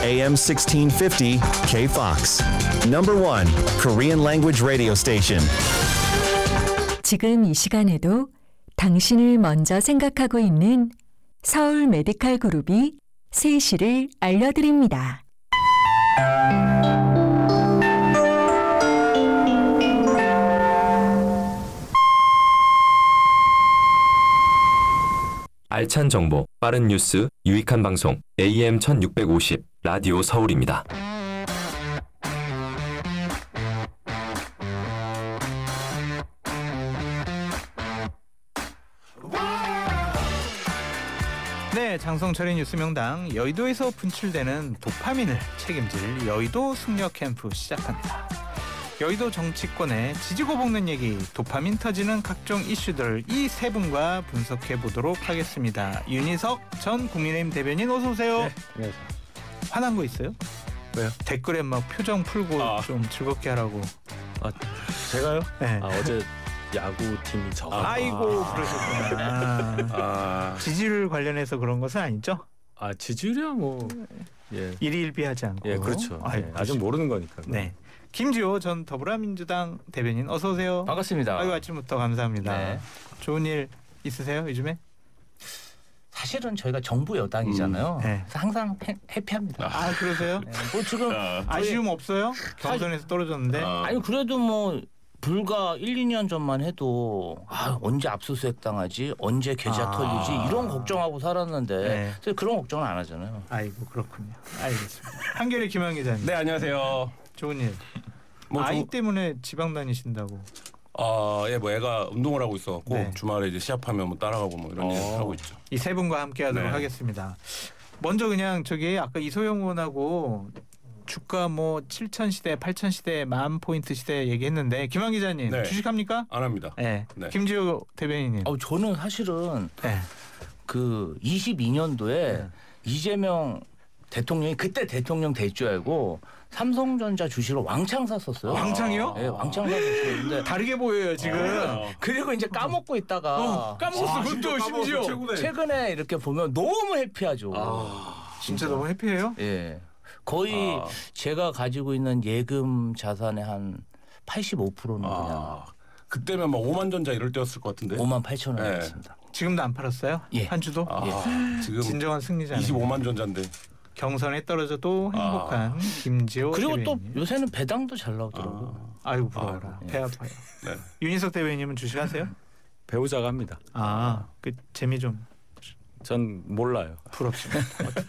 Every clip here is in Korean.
AM 1650 KFOX. Number 1 Korean language radio station. 지금 이 시간에도 당신을 먼저 생각하고 있는 서울 메디칼 그룹이 세시를 알려드립니다. 알찬 정보, 빠른 뉴스, 유익한 방송 AM 1650 라디오 서울입니다. 네, 장성철의 뉴스명당. 여의도에서 분출되는 도파민을 책임질 여의도 숙녀 캠프 시작합니다. 여의도 정치권의 지지고 볶는 얘기, 도파민 터지는 각종 이슈들 이 세 분과 분석해 보도록 하겠습니다. 윤희석 전 국민의힘 대변인 어서 오세요. 네, 안녕하세요. 화난 거 있어요? 왜요? 댓글에 막 표정 풀고 좀 즐겁게 하라고. 제가요? 네. 어제 야구팀이 아이고 그러셨구나. 지지율 관련해서 그런 것은 아니죠? 지지율이야 뭐 일희일비하지 않고. 예, 그렇죠. 아이고, 아직 모르는 거니까. 네. 김지호 전 더불어민주당 대변인 어서 오세요. 반갑습니다. 아이고 아침부터 감사합니다. 네. 좋은 일 있으세요 요즘에? 사실은 저희가 정부 여당이잖아요. 네. 그래서 항상 해피합니다. 아 그러세요? 네, 뭐 지금 아쉬움 없어요? 경선에서 떨어졌는데. 아니 그래도 뭐 불과 1, 2년 전만 해도 언제 압수수색 당하지, 언제 계좌 털리지 이런 걱정하고 살았는데 네. 그런 걱정은 안 하잖아요. 아이고 그렇군요. 알겠습니다. 한겨레 김한 기자님. 네, 안녕하세요. 좋은 일. 아이 때문에 지방 다니신다고. 뭐 애가 운동을 하고 있어갖고 네. 주말에 이제 시합하면 뭐 따라가고 뭐 이런 일 하고 있죠. 이 세 분과 함께하도록 하겠습니다. 먼저 그냥 아까 이소영 의원하고 주가 뭐 7천 시대, 8천 시대, 10,000포인트 시대 얘기했는데 김한 기자님 네. 주식합니까? 안 합니다. 네. 네. 김지호 대변인님. 저는 사실은 그 22년도에 이재명 대통령이 그때 대통령 될 줄 알고 삼성전자 주식을 왕창 샀었어요. 왕창이요? 네, 왕창 샀었어요. 근데 다르게 보여요 지금. 그리고 이제 까먹고 있다가 까먹었어. 그것도 심지어. 최근에 이렇게 보면 너무 해피하죠. 진짜 너무 해피해요? 예. 거의 제가 가지고 있는 예금 자산의 한 85%는 그냥 그때면 막 5만 전자 이럴 때였을 것 같은데. 58,000원이었습니다. 지금도 안 팔았어요? 예. 한 주도? 지금 진정한 승리자네요. 25만 전자인데. 경선에 떨어져도 행복한 김지호 그리고 대변인. 또 요새는 배당도 잘 나오더라고요. 아이고 부러워라. 배 아파요. 네. 윤희석 대변인님은 주식하세요? 배우자가 합니다. 그 재미 좀. 전 몰라요. 부럽습니다.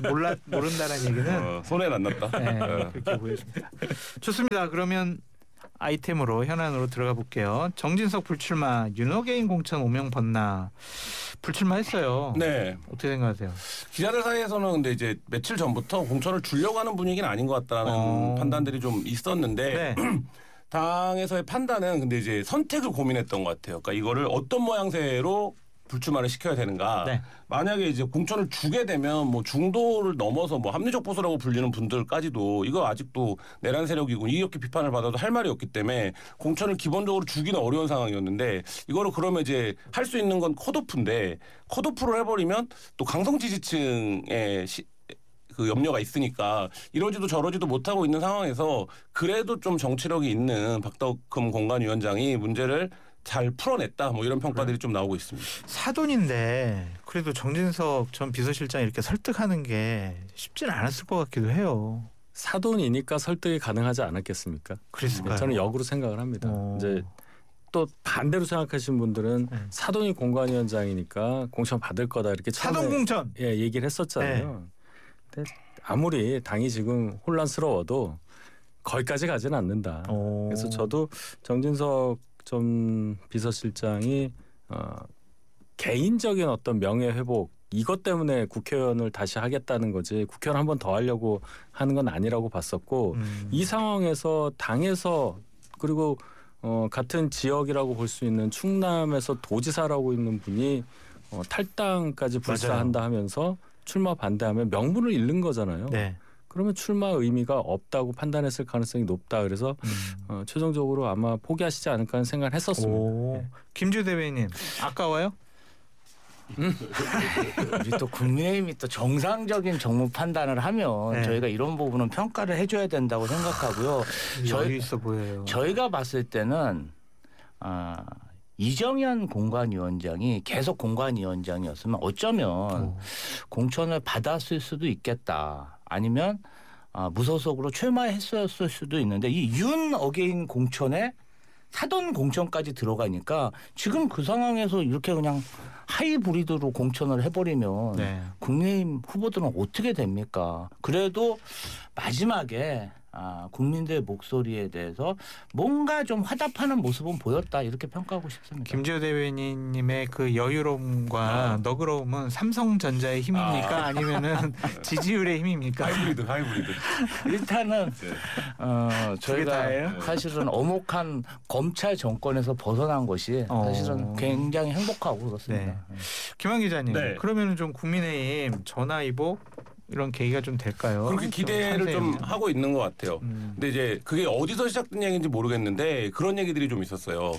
모른다는 얘기는 손해는 안 났다. 네, 그렇게 보여집니다. 좋습니다. 그러면 아이템으로 현안으로 들어가 볼게요. 정진석 불출마, 윤호개인 공천 오명 번나 불출마했어요. 네. 어떻게 생각하세요? 기자들 사이에서는 근데 이제 며칠 전부터 공천을 주려고 하는 분위기는 아닌 것 같다는 판단들이 좀 있었는데 당에서의 판단은 근데 이제 선택을 고민했던 것 같아요. 그러니까 이거를 어떤 모양새로 불출마를 시켜야 되는가. 만약에 이제 공천을 주게 되면 뭐 중도를 넘어서 뭐 합리적 보수라고 불리는 분들까지도 이거 아직도 내란 세력이고 이렇게 비판을 받아도 할 말이 없기 때문에 공천을 기본적으로 주기는 어려운 상황이었는데 이거를 그러면 이제 할 수 있는 건 컷오프인데 컷오프를 해버리면 또 강성 지지층의 그 염려가 있으니까 이러지도 저러지도 못하고 있는 상황에서 그래도 좀 정치력이 있는 박덕흠 공관위원장이 문제를 잘 풀어냈다 뭐 이런 평가들이 좀 나오고 있습니다. 사돈인데 그래도 정진석 전 비서실장 이렇게 설득하는 게 쉽지는 않았을 것 같기도 해요. 사돈이니까 설득이 가능하지 않았겠습니까? 그랬을까요? 저는 역으로 생각을 합니다. 이제 또 반대로 생각하시는 분들은 사돈이 공관위원장이니까 공천 받을 거다 이렇게 사돈 공천 얘기를 했었잖아요. 근데 아무리 당이 지금 혼란스러워도 거기까지 가지는 않는다. 그래서 저도 정진석 전 비서실장이 개인적인 어떤 명예 회복 이것 때문에 국회의원을 다시 하겠다는 거지 국회의원 한 번 더 하려고 하는 건 아니라고 봤었고 이 상황에서 당에서 그리고 같은 지역이라고 볼 수 있는 충남에서 도지사라고 있는 분이 탈당까지 불사한다 하면서 출마 반대하면 명분을 잃는 거잖아요. 그러면 출마 의미가 없다고 판단했을 가능성이 높다. 그래서 최종적으로 아마 포기하시지 않을까 하는 생각을 했었습니다. 김주 대변인 아까워요? 우리 또 국민의힘이 또 정상적인 정무 판단을 하면 네. 저희가 이런 부분은 평가를 해줘야 된다고 생각하고요. 여유 있어 보여요. 저희가 봤을 때는 이정현 공관위원장이 계속 공관위원장이었으면 어쩌면 공천을 받았을 수도 있겠다. 아니면 무소속으로 출마했었을 수도 있는데 이 윤 어게인 공천에 사돈 공천까지 들어가니까 지금 그 상황에서 이렇게 그냥 하이브리드로 공천을 해버리면 네. 국민의힘 후보들은 어떻게 됩니까? 그래도 마지막에 국민들의 목소리에 대해서 뭔가 좀 화답하는 모습은 보였다 이렇게 평가하고 싶습니다. 김재호 대변인님의 그 여유로움과 너그러움은 삼성전자의 힘입니까? 아니면은 지지율의 힘입니까? 하이브리드. 일단은 저희가 다예요? 사실은 엄혹한 검찰 정권에서 벗어난 것이 사실은 굉장히 행복하고 그렇습니다. 네. 김한 기자님, 네. 그러면은 좀 국민의힘 전화위복 이런 계기가 좀 될까요? 그렇게 기대를 좀 하세요. 하고 있는 것 같아요. 근데 이제 그게 어디서 시작된 얘기인지 모르겠는데 그런 얘기들이 좀 있었어요.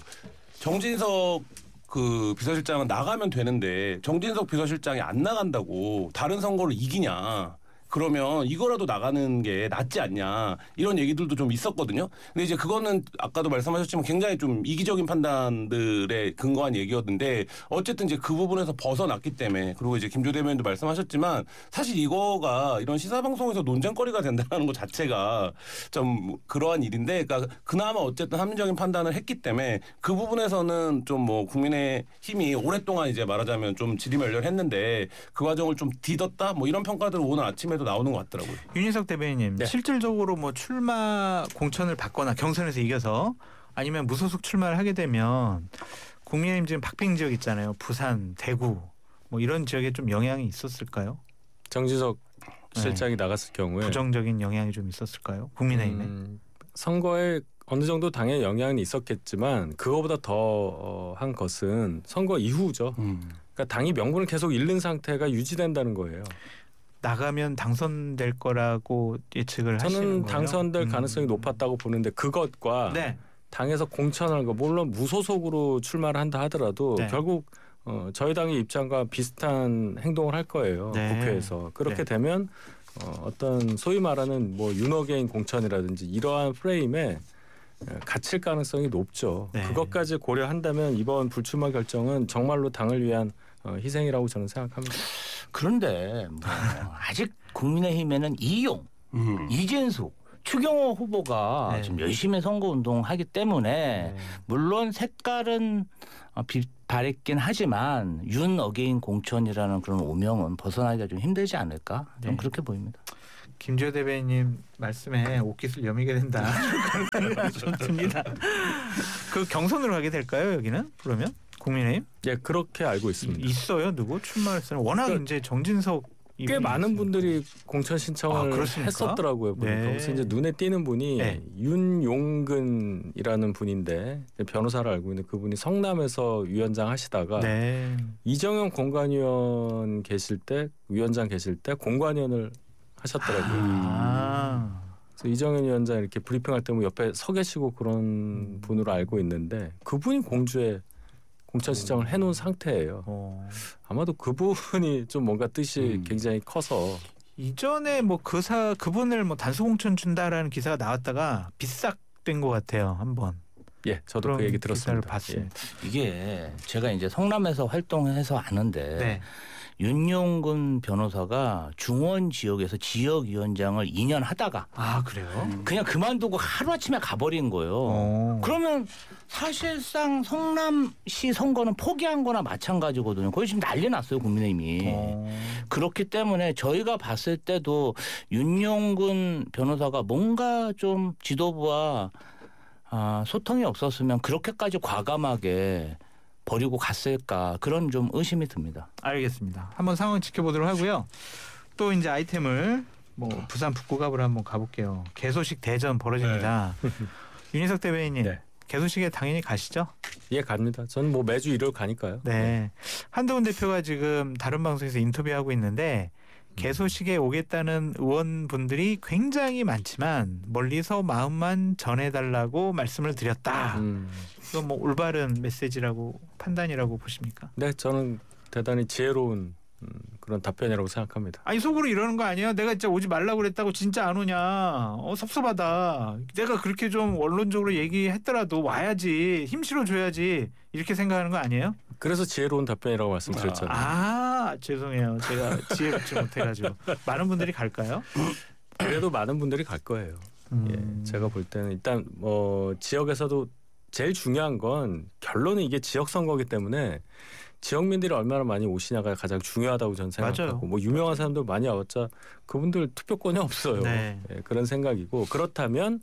정진석 그 비서실장은 나가면 되는데 정진석 비서실장이 안 나간다고 다른 선거를 이기냐. 그러면 이거라도 나가는 게 낫지 않냐 이런 얘기들도 좀 있었거든요. 근데 이제 그거는 아까도 말씀하셨지만 굉장히 좀 이기적인 판단들에 근거한 얘기였는데 어쨌든 이제 그 부분에서 벗어났기 때문에 그리고 이제 김조 대변인도 말씀하셨지만 사실 이거가 이런 시사 방송에서 논쟁거리가 된다는 것 자체가 좀 그러한 일인데 그러니까 그나마 어쨌든 합리적인 판단을 했기 때문에 그 부분에서는 좀 뭐 국민의 힘이 오랫동안 이제 말하자면 좀 지리멸렬했는데 그 과정을 좀 뒤덮다 뭐 이런 평가들은 오늘 아침에 나오는 것 같더라고요. 윤희석 대변인님, 네. 실질적으로 뭐 출마 공천을 받거나 경선에서 이겨서 아니면 무소속 출마를 하게 되면 국민의힘 지금 박빙 지역 있잖아요. 부산, 대구 뭐 이런 지역에 좀 영향이 있었을까요? 정진석 실장이 나갔을 경우에 부정적인 영향이 좀 있었을까요? 국민의힘에? 선거에 어느 정도 당연히 영향은 있었겠지만 그거보다 더 한 것은 선거 이후죠. 그러니까 당이 명분을 계속 잃는 상태가 유지된다는 거예요. 나가면 당선될 거라고 예측을 하시는 거예요? 저는 당선될 가능성이 높았다고 보는데 그것과 네. 당에서 공천을 거 물론 무소속으로 출마를 한다 하더라도 네. 결국 저희 당의 입장과 비슷한 행동을 할 거예요. 네. 국회에서 그렇게 네. 되면 어떤 소위 말하는 뭐 윤어게인 공천이라든지 이러한 프레임에 갇힐 가능성이 높죠. 네. 그것까지 고려한다면 이번 불출마 결정은 정말로 당을 위한 희생이라고 저는 생각합니다. 그런데 뭐 아직 국민의힘에는 이용, 이진숙, 추경호 후보가 네. 지금 열심히 선거운동하기 때문에 물론 색깔은 바랬긴 하지만 윤 어게인 공천이라는 그런 오명은 벗어나기가 좀 힘들지 않을까? 좀 네. 그렇게 보입니다. 김재호 대변인님 말씀에 옷깃을 여미게 된다. 좀 듭니다. 그 경선으로 가게 될까요? 여기는 그러면 국민의힘? 예, 그렇게 알고 있습니다. 있어요 누구 출마했어요? 워낙 그러니까 이제 정진석 꽤 많은 분들이 공천 신청을 그렇습니까? 했었더라고요. 보니까. 네. 그래서 이제 눈에 띄는 분이 네. 윤용근이라는 분인데 변호사를 알고 있는 그분이 성남에서 위원장 하시다가 네. 이정현 공관위원 계실 때 위원장 계실 때 공관위원을 하셨더라고요. 그래서 이정현 위원장 이렇게 브리핑할 때 뭐 옆에 서 계시고 그런 분으로 알고 있는데 그분이 공주에 공천 신청을 해놓은 상태예요. 아마도 그분이 좀 뭔가 뜻이 굉장히 커서 이전에 뭐 그분을 뭐 단수 공천 준다라는 기사가 나왔다가 비싹된 것 같아요 한번. 예, 저도 그 얘기 들었습니다. 봤습니다. 이게 제가 이제 성남에서 활동해서 아는데 네. 윤용근 변호사가 중원 지역에서 지역위원장을 2년 하다가 그래요? 그냥 그만두고 하루아침에 가버린 거예요. 그러면 사실상 성남시 선거는 포기한 거나 마찬가지거든요. 거의 지금 난리 났어요 국민의힘이. 그렇기 때문에 저희가 봤을 때도 윤용근 변호사가 뭔가 좀 지도부와 소통이 없었으면 그렇게까지 과감하게 버리고 갔을까 그런 좀 의심이 듭니다. 알겠습니다. 한번 상황 지켜보도록 하고요. 또 이제 아이템을 뭐 부산 북구갑으로 한번 가볼게요. 개소식 대전 벌어집니다. 윤희석 대변인님 네. 개소식에 당연히 가시죠? 예, 갑니다. 저는 뭐 매주 일요일 가니까요. 네. 한동훈 대표가 지금 다른 방송에서 인터뷰하고 있는데 개소식에 오겠다는 의원분들이 굉장히 많지만 멀리서 마음만 전해달라고 말씀을 드렸다. 이건 뭐 올바른 메시지라고 판단이라고 보십니까? 네, 저는 대단히 지혜로운 그런 답변이라고 생각합니다. 아니 속으로 이러는 거 아니에요? 내가 진짜 오지 말라고 그랬다고 진짜 안 오냐? 섭섭하다. 내가 그렇게 좀 원론적으로 얘기했더라도 와야지. 힘 실어줘야지. 이렇게 생각하는 거 아니에요? 그래서 지혜로운 답변이라고 말씀드렸잖아요. 죄송해요. 제가 지혜롭지 못해가지고. 많은 분들이 갈까요? 그래도 많은 분들이 갈 거예요. 예, 제가 볼 때는 일단 지역에서도 제일 중요한 건 결론은 이게 지역 선거이기 때문에 지역민들이 얼마나 많이 오시냐가 가장 중요하다고 저는 생각하고 뭐 유명한 사람들 많이 와봤자 그분들 투표권이 없어요. 네. 예, 그런 생각이고 그렇다면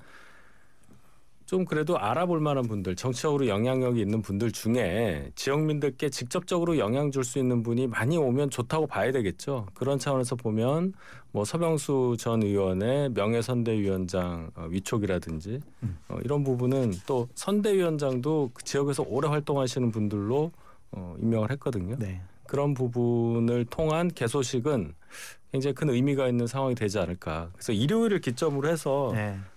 좀 그래도 알아볼 만한 분들 정치적으로 영향력이 있는 분들 중에 지역민들께 직접적으로 영향 줄 수 있는 분이 많이 오면 좋다고 봐야 되겠죠. 그런 차원에서 보면 뭐 서병수 전 의원의 명예선대위원장 위촉이라든지 이런 부분은 또 선대위원장도 그 지역에서 오래 활동하시는 분들로 임명을 했거든요. 네. 그런 부분을 통한 개소식은 굉장히 큰 의미가 있는 상황이 되지 않을까. 그래서 일요일을 기점으로 해서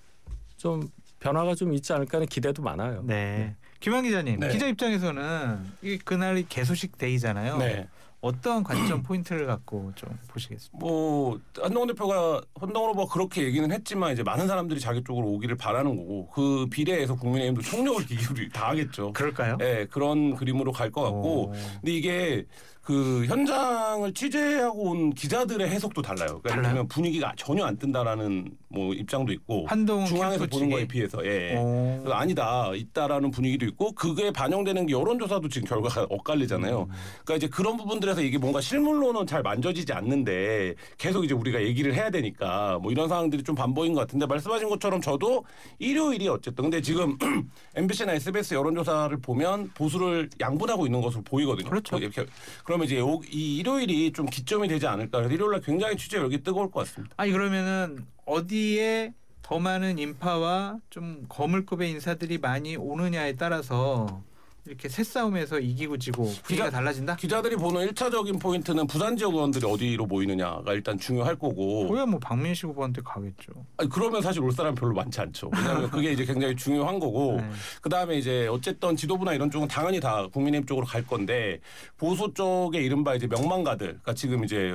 좀 변화가 좀 있지 않을까 하는 기대도 많아요. 네. 김한 기자님, 기자 입장에서는 그날이 개소식 데이잖아요. 네. 어떤 관점 포인트를 갖고 좀 보시겠습니까? 뭐 한동훈 후보가 그렇게 얘기는 했지만 이제 많은 사람들이 자기 쪽으로 오기를 바라는 거고 그 비례해서 국민의힘도 총력을 다하겠죠. 그럴까요? 네, 그런 그림으로 갈 것 같고, 근데 이게 그 현장을 취재하고 온 기자들의 해석도 달라요. 그러니까 달라요? 분위기가 전혀 안 뜬다라는 뭐 입장도 있고 중앙에서 보는 거에 비해서 그래서 아니다 있다라는 분위기도 있고 그게 반영되는 게 여론조사도 지금 결과가 엇갈리잖아요. 그러니까 이제 그런 부분들에서 이게 뭔가 실물로는 잘 만져지지 않는데 계속 이제 우리가 얘기를 해야 되니까 뭐 이런 상황들이 좀 반복인 것 같은데 말씀하신 것처럼 저도 일요일이 어쨌든 근데 지금 MBC나 SBS 여론조사를 보면 보수를 양분하고 있는 것으로 보이거든요. 그렇죠. 그러면 이제 이 일요일이 좀 기점이 되지 않을까. 그래서 일요일날 굉장히 취재 열기 뜨거울 것 같습니다. 아니 그러면은 어디에 더 많은 인파와 좀 거물급의 인사들이 많이 오느냐에 따라서 이렇게 새싸움에서 이기고 지고 분위기가 달라진다? 기자들이 보는 1차적인 포인트는 부산 지역 의원들이 어디로 모이느냐가 일단 중요할 거고. 거야 뭐 박민식 후보한테 가겠죠. 아니 그러면 사실 올 사람이 별로 많지 않죠. 왜냐하면 그게 이제 굉장히 중요한 거고. 그다음에 이제 어쨌든 지도부나 이런 쪽은 당연히 다 국민의힘 쪽으로 갈 건데 보수 쪽에 이른바 이제 명망가들, 그러니까 지금 이제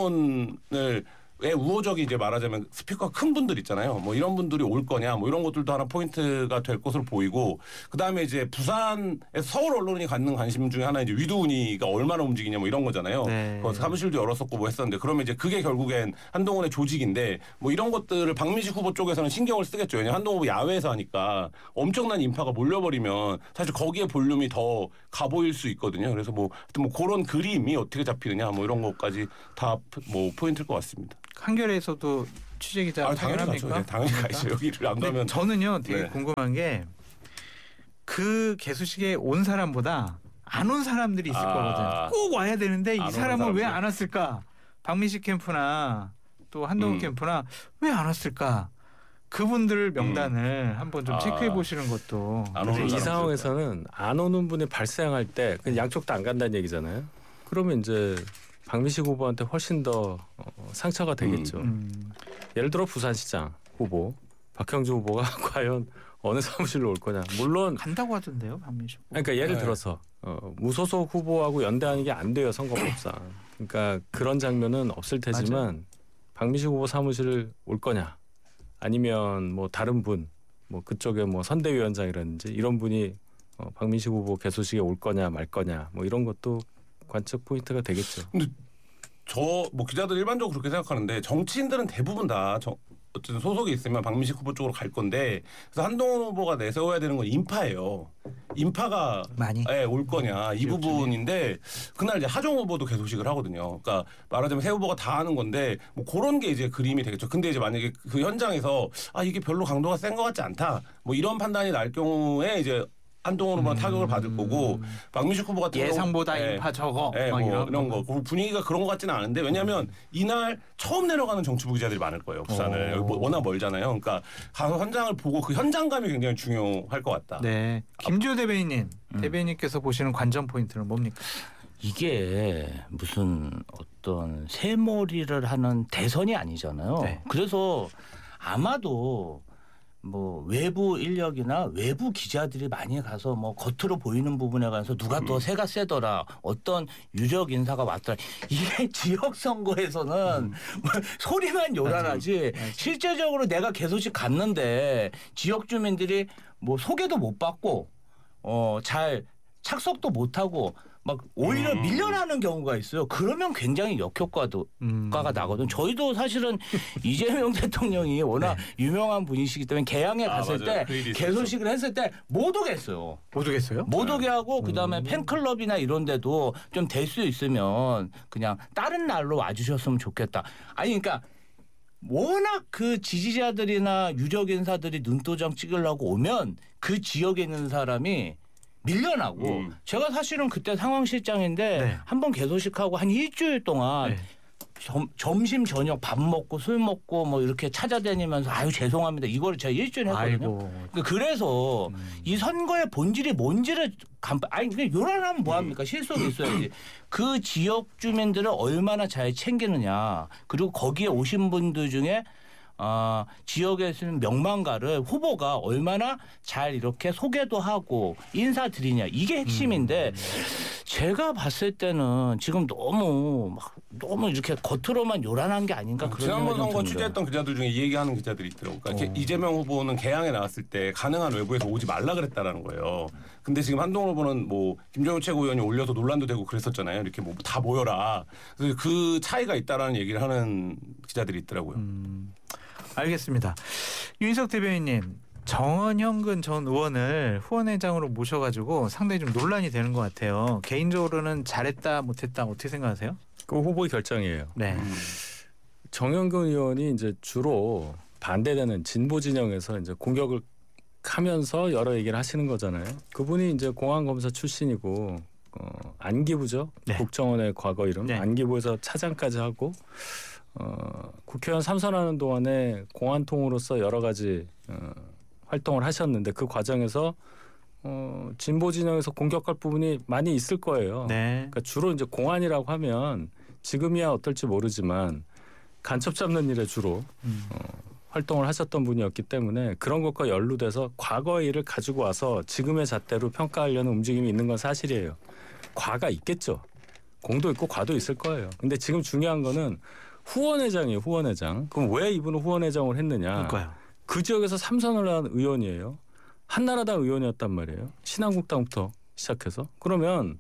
한동훈을 왜 우호적이 이제 말하자면 스피커가 큰 분들 있잖아요. 뭐 이런 분들이 올 거냐, 뭐 이런 것들도 하나 포인트가 될 것으로 보이고, 그 다음에 이제 부산에서 서울 언론이 갖는 관심 중에 하나 이제 위두은이가 얼마나 움직이냐, 뭐 이런 거잖아요. 네. 그 사무실도 열었었고 뭐 했었는데, 그러면 이제 그게 결국엔 한동훈의 조직인데, 뭐 이런 것들을 박민식 후보 쪽에서는 신경을 쓰겠죠. 왜냐하면 한동훈 후보 야외에서 하니까 엄청난 인파가 몰려버리면 사실 거기에 볼륨이 더 가보일 수 있거든요. 그래서 뭐 그런 그림이 어떻게 잡히느냐, 뭐 이런 것까지 다 뭐 포인트일 것 같습니다. 한겨레에서도 취재기자 당연합니까? 네, 당연히 가죠. 여기를 안 가면. 저는요 되게 궁금한 게 그 개수식에 온 사람보다 안 온 사람들이 있을 거거든요. 꼭 와야 되는데 이 사람은 왜 안 왔을까? 박민식 캠프나 또 한동훈 캠프나 왜 안 왔을까? 그분들 명단을 한번 좀 체크해 보시는 것도. 이 상황에서는 안 오는 분이 발생할 때 그냥 양쪽 다 안 간다는 얘기잖아요. 그러면 이제 박민식 후보한테 훨씬 더 상처가 되겠죠. 예를 들어 부산시장 후보 박형준 후보가 과연 어느 사무실로 올 거냐. 물론 간다고 하던데요, 박민식 후보. 그러니까 예를 들어서 무소속 후보하고 연대하는 게 안 돼요, 선거법상. 그러니까 그런 장면은 없을 테지만 맞아요. 박민식 후보 사무실 올 거냐, 아니면 뭐 다른 분, 뭐 그쪽에 뭐 선대위원장이라든지 이런 분이 박민식 후보 개소식에 올 거냐 말 거냐, 뭐 이런 것도 관측 포인트가 되겠죠. 근데 뭐 기자들 일반적으로 그렇게 생각하는데 정치인들은 대부분 다 어쨌든 소속이 있으면 박민식 후보 쪽으로 갈 건데, 그래서 한동훈 후보가 내세워야 되는 건 인파예요. 인파가 많이 올 거냐 이 부분인데, 그날 이제 하정 후보도 개소식을 하거든요. 그러니까 말하자면 세 후보가 다 하는 건데 뭐 그런 게 이제 그림이 되겠죠. 근데 이제 만약에 그 현장에서 이게 별로 강도가 센 것 같지 않다, 뭐 이런 판단이 날 경우에 이제 한동훈 후보는 타격을 받을 거고, 박민식 후보 같은 예상보다 인파 적어 뭐 이런 거 분위기가 그런 것 같지는 않은데, 왜냐하면 이날 처음 내려가는 정치부 기자들이 많을 거예요. 부산을 여기 워낙 멀잖아요. 그러니까 가서 현장을 보고 그 현장감이 굉장히 중요할 것 같다. 네, 김주호 대변인님, 대변인께서 보시는 관전 포인트는 뭡니까? 이게 무슨 어떤 새머리를 하는 대선이 아니잖아요. 네. 그래서 아마도 뭐 외부 인력이나 외부 기자들이 많이 가서 뭐 겉으로 보이는 부분에 관해서 누가 더 세가 세더라, 어떤 유력 인사가 왔더라. 이게 지역 선거에서는 뭐 소리만 요란하지 실제적으로 내가 개소식 갔는데 지역 주민들이 뭐 소개도 못 받고 잘 착석도 못 하고 막 오히려 밀려나는 경우가 있어요. 그러면 굉장히 역효과가 나거든. 저희도 사실은 이재명 대통령이 워낙 유명한 분이시기 때문에 개항에 갔을 때 개소식을 했을 때 못 오겠어요. 못 오겠어요? 못 오게 하고 그다음에 팬클럽이나 이런 데도 좀 될 수 있으면 그냥 다른 날로 와주셨으면 좋겠다. 아니 그러니까 워낙 그 지지자들이나 유력 인사들이 눈도장 찍으려고 오면 그 지역에 있는 사람이 밀려나고 제가 사실은 그때 상황실장인데 네. 한번 개소식하고 한 일주일 동안 네. 점심 저녁 밥 먹고 술 먹고 뭐 이렇게 찾아다니면서 아유 죄송합니다 이거를 제가 일주일 했거든요. 그래서 이 선거의 본질이 뭔지를 아니 그냥 요란하면 뭐합니까? 실속이 있어야지. 그 지역 주민들을 얼마나 잘 챙기느냐 그리고 거기에 오신 분들 중에 지역에 있는 명망가를 후보가 얼마나 잘 이렇게 소개도 하고 인사드리냐 이게 핵심인데 제가 봤을 때는 지금 너무 이렇게 겉으로만 요란한 게 아닌가 그런 지난번 선거 듭니다. 취재했던 기자들 중에 이 얘기하는 기자들이 있더라고요. 그러니까 이재명 후보는 개항에 나왔을 때 가능한 외부에서 오지 말라 그랬다라는 거예요. 근데 지금 한동훈 후보는 뭐 김정일 최고위원이 올려서 논란도 되고 그랬었잖아요. 이렇게 뭐 다 모여라. 그래서 그 차이가 있다라는 얘기를 하는 기자들이 있더라고요. 알겠습니다. 윤희석 대변인님, 정원형근 전 의원을 후원회장으로 모셔가지고 상당히 좀 논란이 되는 것 같아요. 개인적으로는 잘했다 못했다 어떻게 생각하세요? 그 후보의 결정이에요. 네. 정영근 의원이 이제 주로 반대되는 진보 진영에서 이제 공격을 하면서 여러 얘기를 하시는 거잖아요. 그분이 이제 공안검사 출신이고 안기부죠. 네. 국정원의 과거 이름. 네. 안기부에서 차장까지 하고 국회의원 3선하는 동안에 공안통으로서 여러 가지 활동을 하셨는데 그 과정에서 진보 진영에서 공격할 부분이 많이 있을 거예요. 네. 그러니까 주로 이제 공안이라고 하면 지금이야 어떨지 모르지만 간첩 잡는 일에 주로 활동을 하셨던 분이었기 때문에 그런 것과 연루돼서 과거의 일을 가지고 와서 지금의 잣대로 평가하려는 움직임이 있는 건 사실이에요. 과가 있겠죠. 공도 있고 과도 있을 거예요. 근데 지금 중요한 거는 후원회장이에요. 후원회장. 그럼 왜 이분은 후원회장을 했느냐. 그러니까요. 그 지역에서 3선을 한 의원이에요. 한나라당 의원이었단 말이에요. 신한국당부터 시작해서. 그러면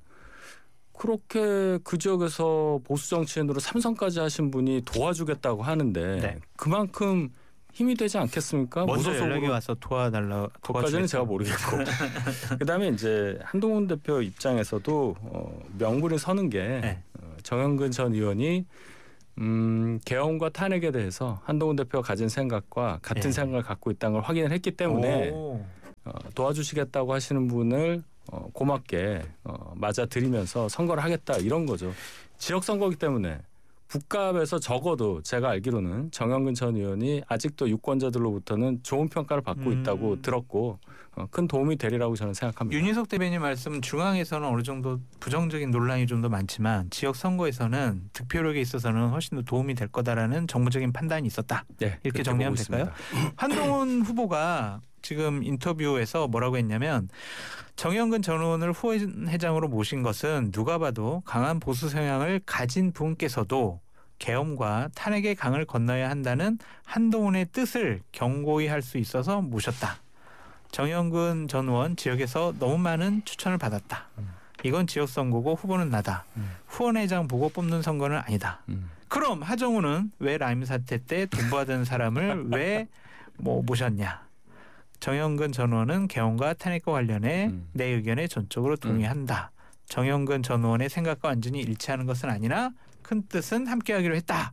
그렇게 그 지역에서 보수 정치인으로 3선까지 하신 분이 도와주겠다고 하는데 네. 그만큼 힘이 되지 않겠습니까? 먼저 무소속으로. 연락이 와서 도와달라. 그것까지는 제가 모르겠고. 그다음에 이제 한동훈 대표 입장에서도 명분이 서는 게 네. 정영근 전 의원이 개헌과 탄핵에 대해서 한동훈 대표가 가진 생각과 같은 네. 생각을 갖고 있다는 걸 확인을 했기 때문에 도와주시겠다고 하시는 분을 고맙게 맞아들이면서 선거를 하겠다 이런 거죠. 지역 선거이기 때문에 북갑에서 적어도 제가 알기로는 정영근 전 의원이 아직도 유권자들로부터는 좋은 평가를 받고 있다고 들었고 큰 도움이 되리라고 저는 생각합니다. 윤희석 대변인 말씀 중앙에서는 어느 정도 부정적인 논란이 좀 더 많지만 지역 선거에서는 득표력에 있어서는 훨씬 더 도움이 될 거다라는 정무적인 판단이 있었다. 네, 이렇게 정리하면 될까요? 한동훈 후보가 지금 인터뷰에서 뭐라고 했냐면 정영근 전 의원을 후원회장으로 모신 것은 누가 봐도 강한 보수 성향을 가진 분께서도 계엄과 탄핵의 강을 건너야 한다는 한동훈의 뜻을 경고히 할 수 있어서 모셨다. 정영근 전 의원 지역에서 너무 많은 추천을 받았다. 이건 지역 선거고 후보는 나다. 후원회장 보고 뽑는 선거는 아니다. 그럼 하정우는 왜 라임 사태 때 돈 받은 사람을 왜 모셨냐? 정영근 전 의원은 개헌과 탄핵과 관련해 내 의견에 전적으로 동의한다. 정영근 전 의원의 생각과 완전히 일치하는 것은 아니나 큰 뜻은 함께하기로 했다.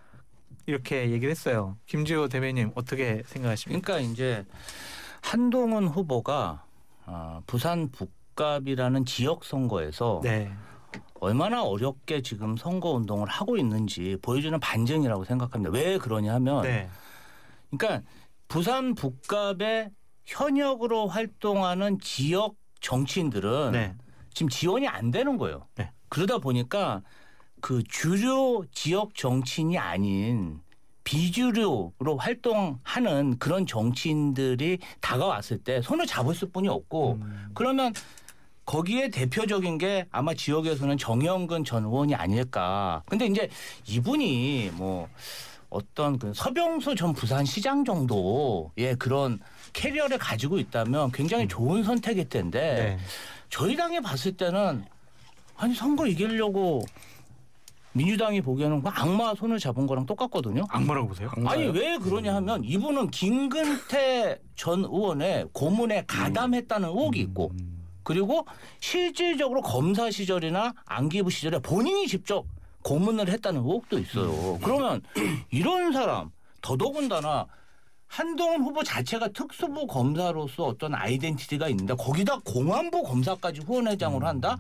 이렇게 얘기를 했어요. 김지호 대변인 어떻게 생각하십니까? 그러니까 이제 한동훈 후보가 부산 북갑이라는 지역 선거에서 네. 얼마나 어렵게 지금 선거 운동을 하고 있는지 보여주는 반증이라고 생각합니다. 왜 그러냐 하면 네. 그러니까 부산 북갑의 현역으로 활동하는 지역 정치인들은 네. 지금 지원이 안 되는 거예요. 네. 그러다 보니까 그 주요 지역 정치인이 아닌 비주류로 활동하는 그런 정치인들이 다가왔을 때 손을 잡을 수뿐이 없고 그러면 거기에 대표적인 게 아마 지역에서는 정영근 전 의원이 아닐까. 근데 이제 이분이 뭐 어떤 그 서병수 전 부산시장 정도의 그런 캐리어를 가지고 있다면 굉장히 좋은 선택일 텐데 네. 저희 당이 봤을 때는 아니 선거 이기려고 민주당이 보기에는 악마 손을 잡은 거랑 똑같거든요. 악마라고 보세요? 아니 왜 그러냐 하면 이분은 김근태 전 의원의 고문에 가담했다는 의혹이 있고 그리고 실질적으로 검사 시절이나 안기부 시절에 본인이 직접 고문을 했다는 의혹도 있어요. 그러면 이런 사람 더더군다나 한동훈 후보 자체가 특수부 검사로서 어떤 아이덴티티가 있는데 거기다 공안부 검사까지 후원회장으로 한다?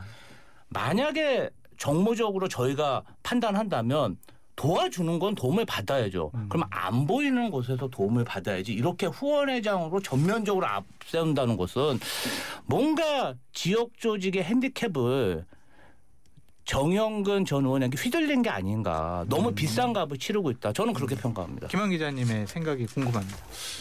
만약에 정무적으로 저희가 판단한다면 도와주는 건 도움을 받아야죠. 그럼 안 보이는 곳에서 도움을 받아야지. 이렇게 후원회장으로 전면적으로 앞세운다는 것은 뭔가 지역 조직의 핸디캡을 정영근 전 의원에게 휘둘린 게 아닌가. 너무 비싼 값을 치르고 있다. 저는 그렇게 평가합니다. 김한 기자님의 생각이 궁금합니다.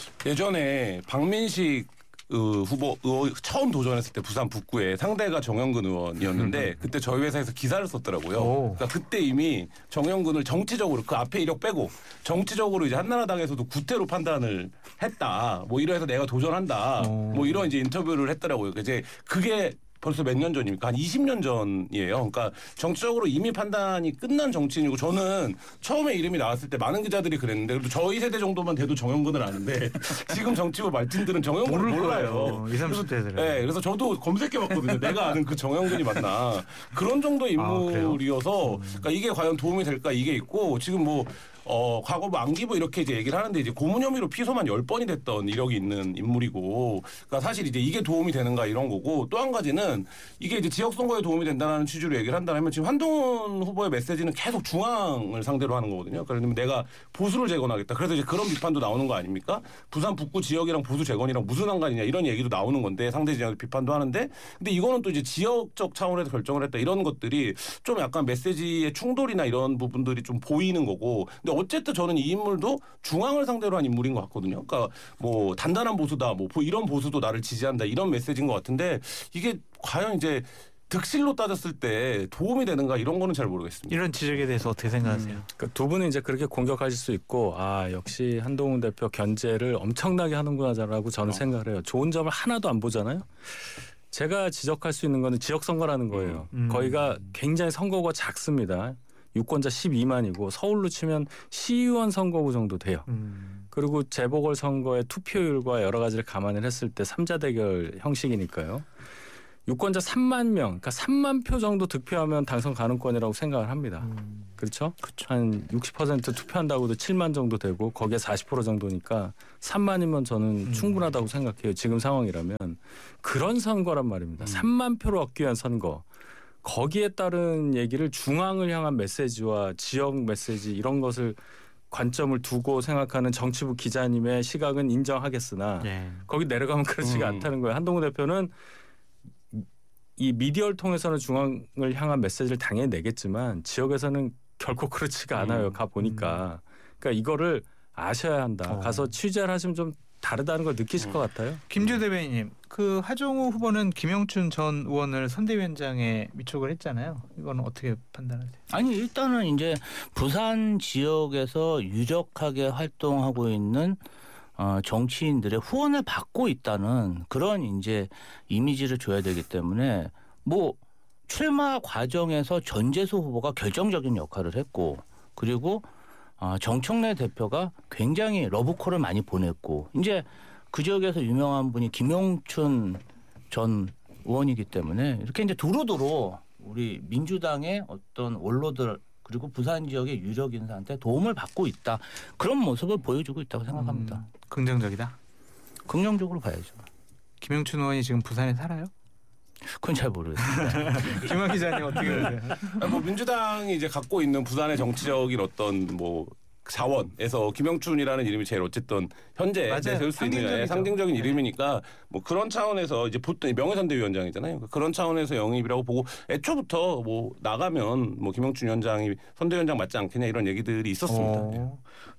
예전에 박민식 후보 처음 도전했을 때 부산 북구에 상대가 정영근 의원이었는데 그때 저희 회사에서 기사를 썼더라고요. 그러니까 그때 이미 정영근을 정치적으로 그 앞에 이력 빼고 정치적으로 이제 한나라당에서도 구태로 판단을 했다. 뭐 이래서 내가 도전한다. 뭐 이런 이제 인터뷰를 했더라고요. 이제 그게 벌써 몇 년 전입니까? 한 20년 전이에요. 그러니까 정치적으로 이미 판단이 끝난 정치인이고 저는 처음에 이름이 나왔을 때 많은 기자들이 그랬는데 그래도 저희 세대 정도만 돼도 정영근을 아는데 지금 정치부 말진들은 정영근을 몰라요. 20, 30대들은. 네, 그래서 저도 검색해봤거든요. 내가 아는 그 정영근이 맞나. 그런 정도의 인물이어서 그러니까 이게 과연 도움이 될까 이게 있고 지금 뭐 과거 뭐 안기부 이렇게 이제 얘기를 하는데 이제 고문 혐의로 피소만 10번이 됐던 이력이 있는 인물이고, 그러니까 사실 이제 이게 도움이 되는가 이런 거고, 또 한 가지는 이게 이제 지역 선거에 도움이 된다는 취지로 얘기를 한다면 지금 한동훈 후보의 메시지는 계속 중앙을 상대로 하는 거거든요. 그러면 내가 보수를 재건하겠다. 그래서 이제 그런 비판도 나오는 거 아닙니까? 부산 북구 지역이랑 보수 재건이랑 무슨 상관이냐 이런 얘기도 나오는 건데 상대 진영의 비판도 하는데, 근데 이거는 또 이제 지역적 차원에서 결정을 했다 이런 것들이 좀 약간 메시지의 충돌이나 이런 부분들이 좀 보이는 거고, 근데 어쨌든 저는 이 인물도 중앙을 상대로 한 인물인 것 같거든요. 그러니까 뭐 단단한 보수다, 뭐 이런 보수도 나를 지지한다 이런 메시지인 것 같은데 이게 과연 이제 득실로 따졌을 때 도움이 되는가 이런 거는 잘 모르겠습니다. 이런 지적에 대해서 어떻게 생각하세요? 그러니까 두 분은 이제 그렇게 공격하실 수 있고, 아 역시 한동훈 대표 견제를 엄청나게 하는구나라고 저는 생각을 해요. 좋은 점을 하나도 안 보잖아요. 제가 지적할 수 있는 거는 지역 선거라는 거예요. 거기가 굉장히 선거구가 작습니다. 유권자 12만이고 서울로 치면 시의원 선거구 정도 돼요. 그리고 재보궐 선거의 투표율과 여러 가지를 감안을 했을 때 3자 대결 형식이니까요. 유권자 3만 명, 그러니까 3만 표 정도 득표하면 당선 가능권이라고 생각을 합니다. 그렇죠? 한 60% 투표한다고도 7만 정도 되고 거기에 40% 정도니까 3만이면 저는 충분하다고 생각해요. 지금 상황이라면. 그런 선거란 말입니다. 3만 표를 얻기 위한 선거. 거기에 따른 얘기를 중앙을 향한 메시지와 지역 메시지 이런 것을 관점을 두고 생각하는 정치부 기자님의 시각은 인정하겠으나 거기 내려가면 그렇지가 않다는 거예요. 한동훈 대표는 이 미디어를 통해서는 중앙을 향한 메시지를 당연히 내겠지만 지역에서는 결코 그렇지가 않아요. 가 보니까. 그러니까 이거를 아셔야 한다. 가서 취재를 하시면 좀 다르다는 걸 느끼실 것 같아요. 김주 대변인님, 그 하정우 후보는 김영춘 전 의원을 선대위원장에 위촉을 했잖아요. 이건 어떻게 판단하세요? 아니 일단은 이제 부산 지역에서 유력하게 활동하고 있는 정치인들의 후원을 받고 있다는 그런 이제 이미지를 줘야 되기 때문에 뭐 출마 과정에서 전재수 후보가 결정적인 역할을 했고, 그리고 정청래 대표가 굉장히 러브콜을 많이 보냈고, 이제 그 지역에서 유명한 분이 김용춘 전 의원이기 때문에 이렇게 이제 두루두루 우리 민주당의 어떤 원로들 그리고 부산 지역의 유력 인사한테 도움을 받고 있다. 그런 모습을 보여주고 있다고 생각합니다. 긍정적이다? 긍정적으로 봐야죠. 김용춘 의원이 지금 부산에 살아요? 그건 잘 모르겠습니다. 김한 기자님 어떻게 보세요? 뭐 민주당이 이제 갖고 있는 부산의 정치적인 어떤 뭐 자원에서 김영춘이라는 이름이 제일 어쨌든 현재 내세울 수 있는 상징적인 이름이니까 뭐 그런 차원에서 이제 보통 명예선대위원장이잖아요. 그런 차원에서 영입이라고 보고 애초부터 뭐 나가면 뭐 김영춘 위원장이 선대위원장 맞지 않겠냐 이런 얘기들이 있었습니다.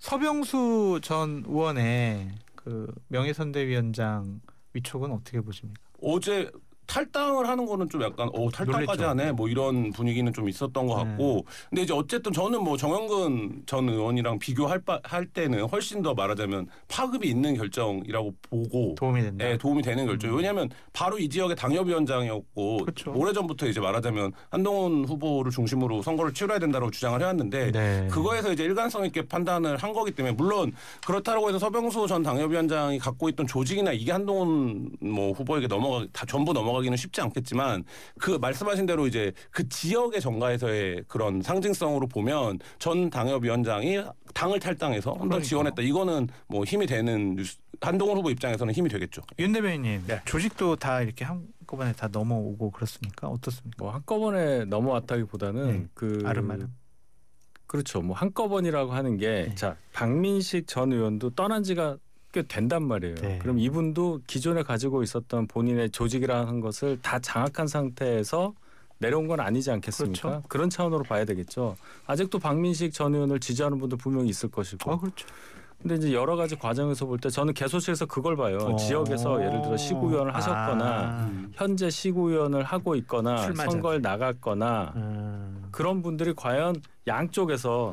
서병수 전 의원의 그 명예선대위원장 위촉은 어떻게 보십니까? 어제 탈당을 하는 거는 좀 약간 탈당까지 놀랬죠. 하네 뭐 이런 분위기는 좀 있었던 것 같고 근데 이제 어쨌든 저는 뭐 정영근 전 의원이랑 비교할 때는 훨씬 더 말하자면 파급이 있는 결정이라고 보고 도움이 된다. 네, 도움이 되는 결정. 왜냐하면 바로 이 지역의 당협위원장이었고 그렇죠. 오래전부터 이제 말하자면 한동훈 후보를 중심으로 선거를 치러야 된다고 주장을 해왔는데 그거에서 이제 일관성 있게 판단을 한 거기 때문에 물론 그렇다고 해서 서병수 전 당협위원장이 갖고 있던 조직이나 이게 한동훈 뭐 후보에게 다 전부 넘어가기는 쉽지 않겠지만 그 말씀하신 대로 이제 그 지역의 정가에서의 그런 상징성으로 보면 전 당협위원장이 당을 탈당해서 한번 지원했다. 이거는 뭐 힘이 되는 한동훈 후보 입장에서는 힘이 되겠죠. 윤 대변인님, 조직도 다 이렇게 한꺼번에 다 넘어오고 그렇습니까? 어떻습니까? 뭐 한꺼번에 넘어왔다기보다는 아름아름. 그렇죠. 뭐 한꺼번이라고 하는 게 자 박민식 전 의원도 떠난 지가 꽤 된단 말이에요. 그럼 이분도 기존에 가지고 있었던 본인의 조직이라는 것을 다 장악한 상태에서 내려온 건 아니지 않겠습니까? 그렇죠. 그런 차원으로 봐야 되겠죠. 아직도 박민식 전 의원을 지지하는 분도 분명히 있을 것이고. 그렇죠. 근데 이제 여러 가지 과정에서 볼 때 저는 개소시에서 그걸 봐요. 지역에서 예를 들어 시구의원을 하셨거나 현재 시구의원을 하고 있거나 선거를 나갔거나 그런 분들이 과연 양쪽에서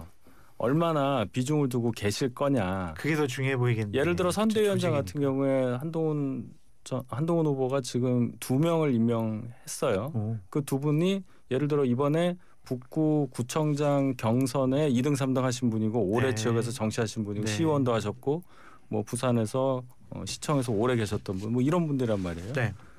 얼마나 비중을 두고 계실 거냐. 그게 더 중요해 보이겠네요. 예를 들어 선대위원장 같은 경우에 한동훈 후보가 지금 2명을 임명했어요. 그 두 분이 예를 들어 이번에 북구 구청장 경선에 2등 3등 하신 분이고 오래 지역에서 정치하신 분이고 시의원도 하셨고 뭐 부산에서 시청에서 오래 계셨던 분 뭐 이런 분들이란 말이에요.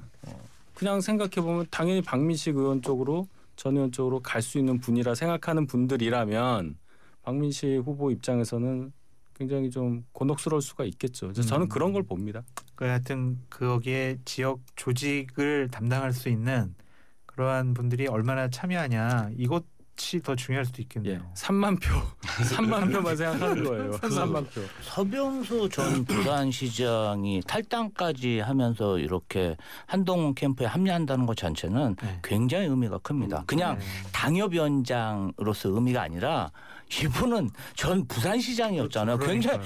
그냥 생각해 보면 당연히 박민식 의원 쪽으로 전 의원 쪽으로 갈 수 있는 분이라 생각하는 분들이라면 박민식 후보 입장에서는 굉장히 좀 곤혹스러울 수가 있겠죠. 저는 그런 걸 봅니다. 하여튼 거기에 지역 조직을 담당할 수 있는 그러한 분들이 얼마나 참여하냐 이것이 더 중요할 수도 있겠네요. 3만 표, 3만 표만 생각하는 거예요. 3만 표. 서병수 전 부산시장이 탈당까지 하면서 이렇게 한동훈 캠프에 합류한다는 것 자체는 굉장히 의미가 큽니다. 그냥 당협위원장으로서 의미가 아니라 이분은 전 부산시장이었잖아요. 그렇죠. 굉장히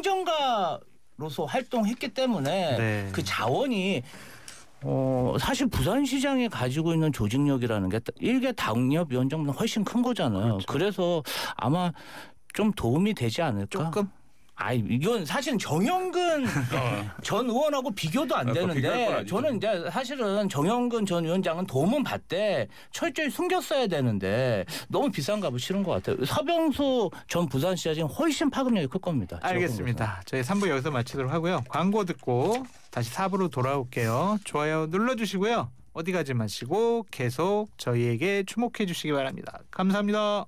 행정가로서 활동했기 때문에 그 자원이 사실 부산시장이 가지고 있는 조직력이라는 게 일개 당협위원장보다 훨씬 큰 거잖아요. 그렇죠. 그래서 아마 좀 도움이 되지 않을까? 조금? 이건 사실은 정영근 전 의원하고 비교도 안 되는데 저는 이제 사실은 정영근 전 위원장은 도움은 받되 철저히 숨겼어야 되는데 너무 비싼 값을 치른 것 같아요. 서병수 전 부산시장이 훨씬 파급력이 클 겁니다. 알겠습니다. 저희 3부 여기서 마치도록 하고요. 광고 듣고 다시 4부로 돌아올게요. 좋아요 눌러주시고요. 어디 가지 마시고 계속 저희에게 주목해 주시기 바랍니다. 감사합니다.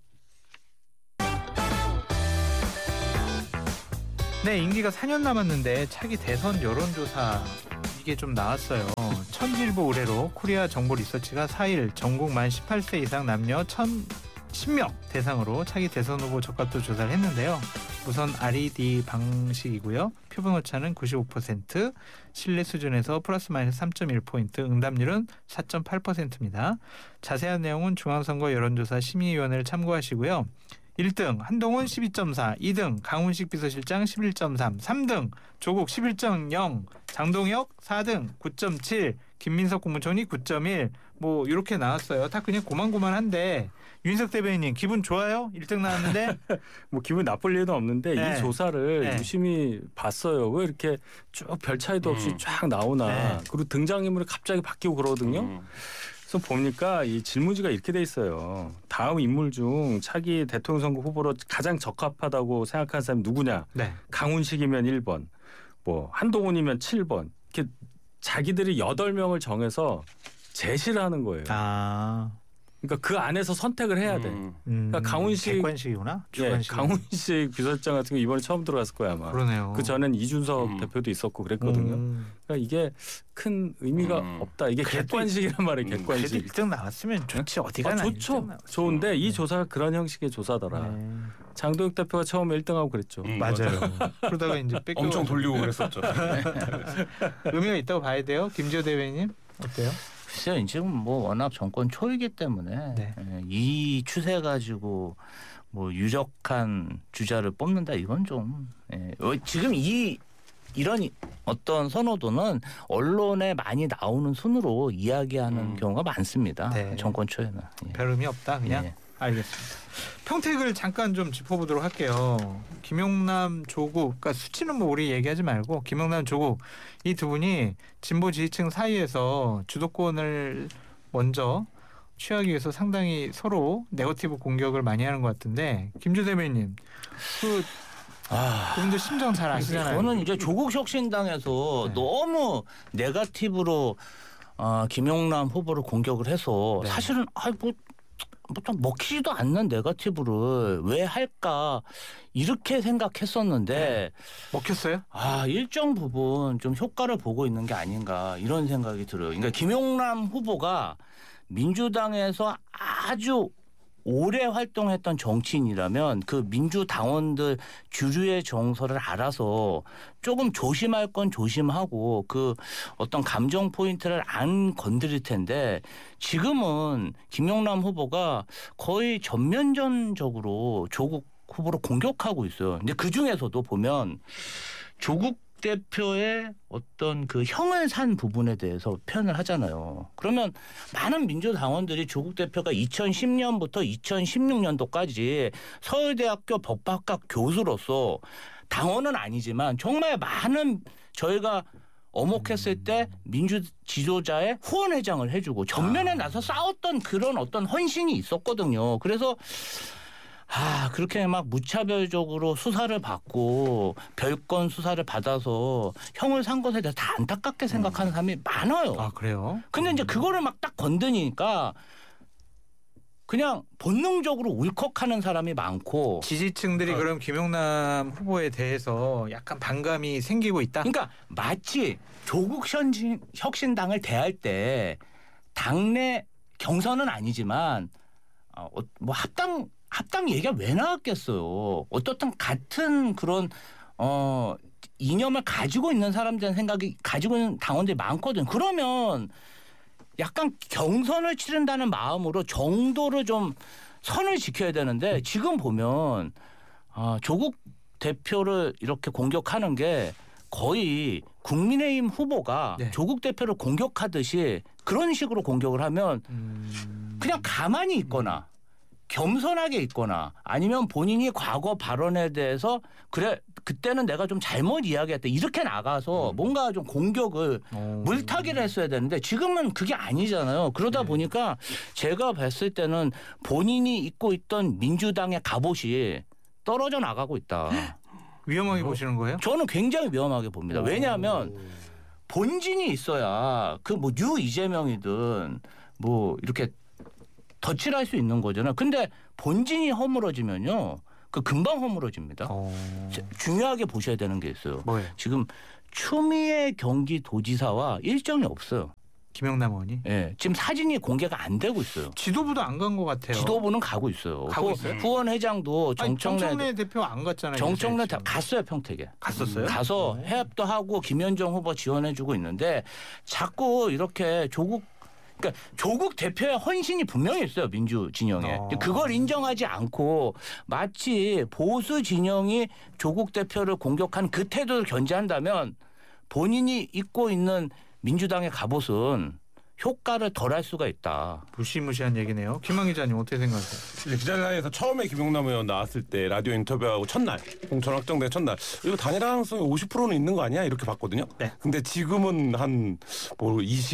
네, 임기가 4년 남았는데 차기 대선 여론조사 이게 좀 나왔어요. 천지일보 의뢰로 코리아 정보 리서치가 4일 전국 만 18세 이상 남녀 1,010명 대상으로 차기 대선 후보 적합도 조사를 했는데요. 우선 RED 방식이고요. 표본 오차는 95%, 신뢰 수준에서 플러스 마이너스 3.1포인트, 응답률은 4.8%입니다. 자세한 내용은 중앙선거 여론조사 심의위원회를 참고하시고요. 1등 한동훈 12.4, 2등 강훈식 비서실장 11.3, 3등 조국 11.0, 장동혁 4등 9.7, 김민석 국무총리 9.1 뭐 이렇게 나왔어요. 다 그냥 고만고만한데 윤석 대변인님 기분 좋아요? 1등 나왔는데? 뭐 기분 나쁠 리는 없는데 이 조사를 유심히 봤어요. 왜 이렇게 쭉 별 차이도 없이 쫙 나오나. 그리고 등장인물이 갑자기 바뀌고 그러거든요. 그래서 보니까 이 질문지가 이렇게 돼 있어요. 다음 인물 중 차기 대통령 선거 후보로 가장 적합하다고 생각하는 사람이 누구냐. 강훈식이면 1번, 뭐 한동훈이면 7번. 이렇게 자기들이 8명을 정해서 제시를 하는 거예요. 그러니까 그 안에서 선택을 해야 돼. 그러니까 강훈식 객관식이구나. 주관식. 예, 강훈식 비서실장 같은 거 이번에 처음 들어갔을 거야 아마. 그러네요. 그 전엔 이준석 대표도 있었고 그랬거든요. 그러니까 이게 큰 의미가 없다. 이게 객관식이란 말이에요. 객관식. 그래도 1등 나왔으면 좋지. 어디 가나 좋죠. 좋은데 이 조사가 그런 형식의 조사더라. 장동혁 대표가 처음에 1등하고 그랬죠. 맞아요. 그러다가 이제 뺏겨 엄청 돌리고 그랬었죠. 의미가 있다고 봐야 돼요. 김지호 대변인님 어때요? 글쎄요. 지금 뭐 워낙 정권 초이기 때문에 네. 이 추세 가지고 뭐 유력한 주자를 뽑는다 이건 좀 지금 이런 어떤 선호도는 언론에 많이 나오는 순으로 이야기하는 경우가 많습니다. 네. 정권 초에는. 별 의미 없다 그냥. 예. 알겠습니다. 평택을 잠깐 좀 짚어보도록 할게요. 김용남, 조국, 그러니까 수치는 뭐 우리 얘기하지 말고 김용남, 조국 이 두 분이 진보 지지층 사이에서 주도권을 먼저 취하기 위해서 상당히 서로 네거티브 공격을 많이 하는 것 같은데 김주 대변인님, 그분들 심정 잘 아시잖아요. 저는 이제 조국 혁신당에서 너무 네거티브로 김용남 후보를 공격을 해서 사실은 좀 먹히지도 않는 네거티브를 왜 할까 이렇게 생각했었는데 먹혔어요? 일정 부분 좀 효과를 보고 있는 게 아닌가 이런 생각이 들어요. 그러니까 김용남 후보가 민주당에서 아주 오래 활동했던 정치인이라면 그 민주당원들 주류의 정서를 알아서 조금 조심할 건 조심하고 그 어떤 감정 포인트를 안 건드릴 텐데 지금은 김용남 후보가 거의 전면전적으로 조국 후보를 공격하고 있어요. 근데 그 중에서도 보면 조국 대표의 어떤 그 형을 산 부분에 대해서 표현을 하잖아요. 그러면 많은 민주당원들이 조국 대표가 2010년부터 2016년도까지 서울대학교 법학과 교수로서 당원은 아니지만 정말 많은 저희가 어목했을 때 민주 지도자의 후원회장을 해주고 전면에 나서 싸웠던 그런 어떤 헌신이 있었거든요. 그래서 그렇게 막 무차별적으로 수사를 받고 별건 수사를 받아서 형을 산 것에 대해서 다 안타깝게 생각하는 사람이 많아요. 그래요? 근데 이제 그거를 막 딱 건드니까 그냥 본능적으로 울컥하는 사람이 많고 지지층들이 그럼 김용남 후보에 대해서 약간 반감이 생기고 있다? 그러니까 마치 조국 혁신당을 대할 때 당내 경선은 아니지만 뭐 합당 얘기가 왜 나왔겠어요. 어떻든 같은 그런 이념을 가지고 있는 사람들은 생각이 가지고 있는 당원들이 많거든. 그러면 약간 경선을 치른다는 마음으로 정도를 좀 선을 지켜야 되는데 지금 보면 조국 대표를 이렇게 공격하는 게 거의 국민의힘 후보가 조국 대표를 공격하듯이 그런 식으로 공격을 하면 그냥 가만히 있거나 겸손하게 있거나 아니면 본인이 과거 발언에 대해서 그래 그때는 내가 좀 잘못 이야기했다 이렇게 나가서 뭔가 좀 공격을 물타기를 했어야 되는데 지금은 그게 아니잖아요. 그러다 보니까 제가 봤을 때는 본인이 입고 있던 민주당의 갑옷이 떨어져 나가고 있다. 위험하게 보시는 거예요? 저는 굉장히 위험하게 봅니다. 왜냐하면 본진이 있어야 그 뭐 뉴 이재명이든 뭐 이렇게 덧칠 할 수 있는 거잖아요. 근데 본진이 허물어지면요. 그 금방 허물어집니다. 중요하게 보셔야 되는 게 있어요. 뭐예요? 지금 추미애 경기도지사와 일정이 없어요. 김용남 의원이? 네, 지금 사진이 공개가 안 되고 있어요. 지도부도 안 간 것 같아요. 지도부는 가고 있어요. 후원회장도 정청래 대표 안 갔잖아요. 정청래 갔어요. 평택에. 갔었어요? 가서 해협도 하고 김현정 후보 지원해주고 있는데 자꾸 이렇게 그러니까 조국 대표의 헌신이 분명히 있어요. 민주 진영에. 그걸 인정하지 않고 마치 보수 진영이 조국 대표를 공격한 그 태도를 견제한다면 본인이 입고 있는 민주당의 갑옷은 효과를 덜할 수가 있다. 무시무시한 얘기네요. 김한 기자님 어떻게 생각하세요? 기자회견에서 처음에 김용남 의원 나왔을 때 라디오 인터뷰하고 첫날 공천 확정된 첫날 이거 단일 가능성이 50%는 있는 거 아니야? 이렇게 봤거든요. 네. 근데 지금은 한 뭐 20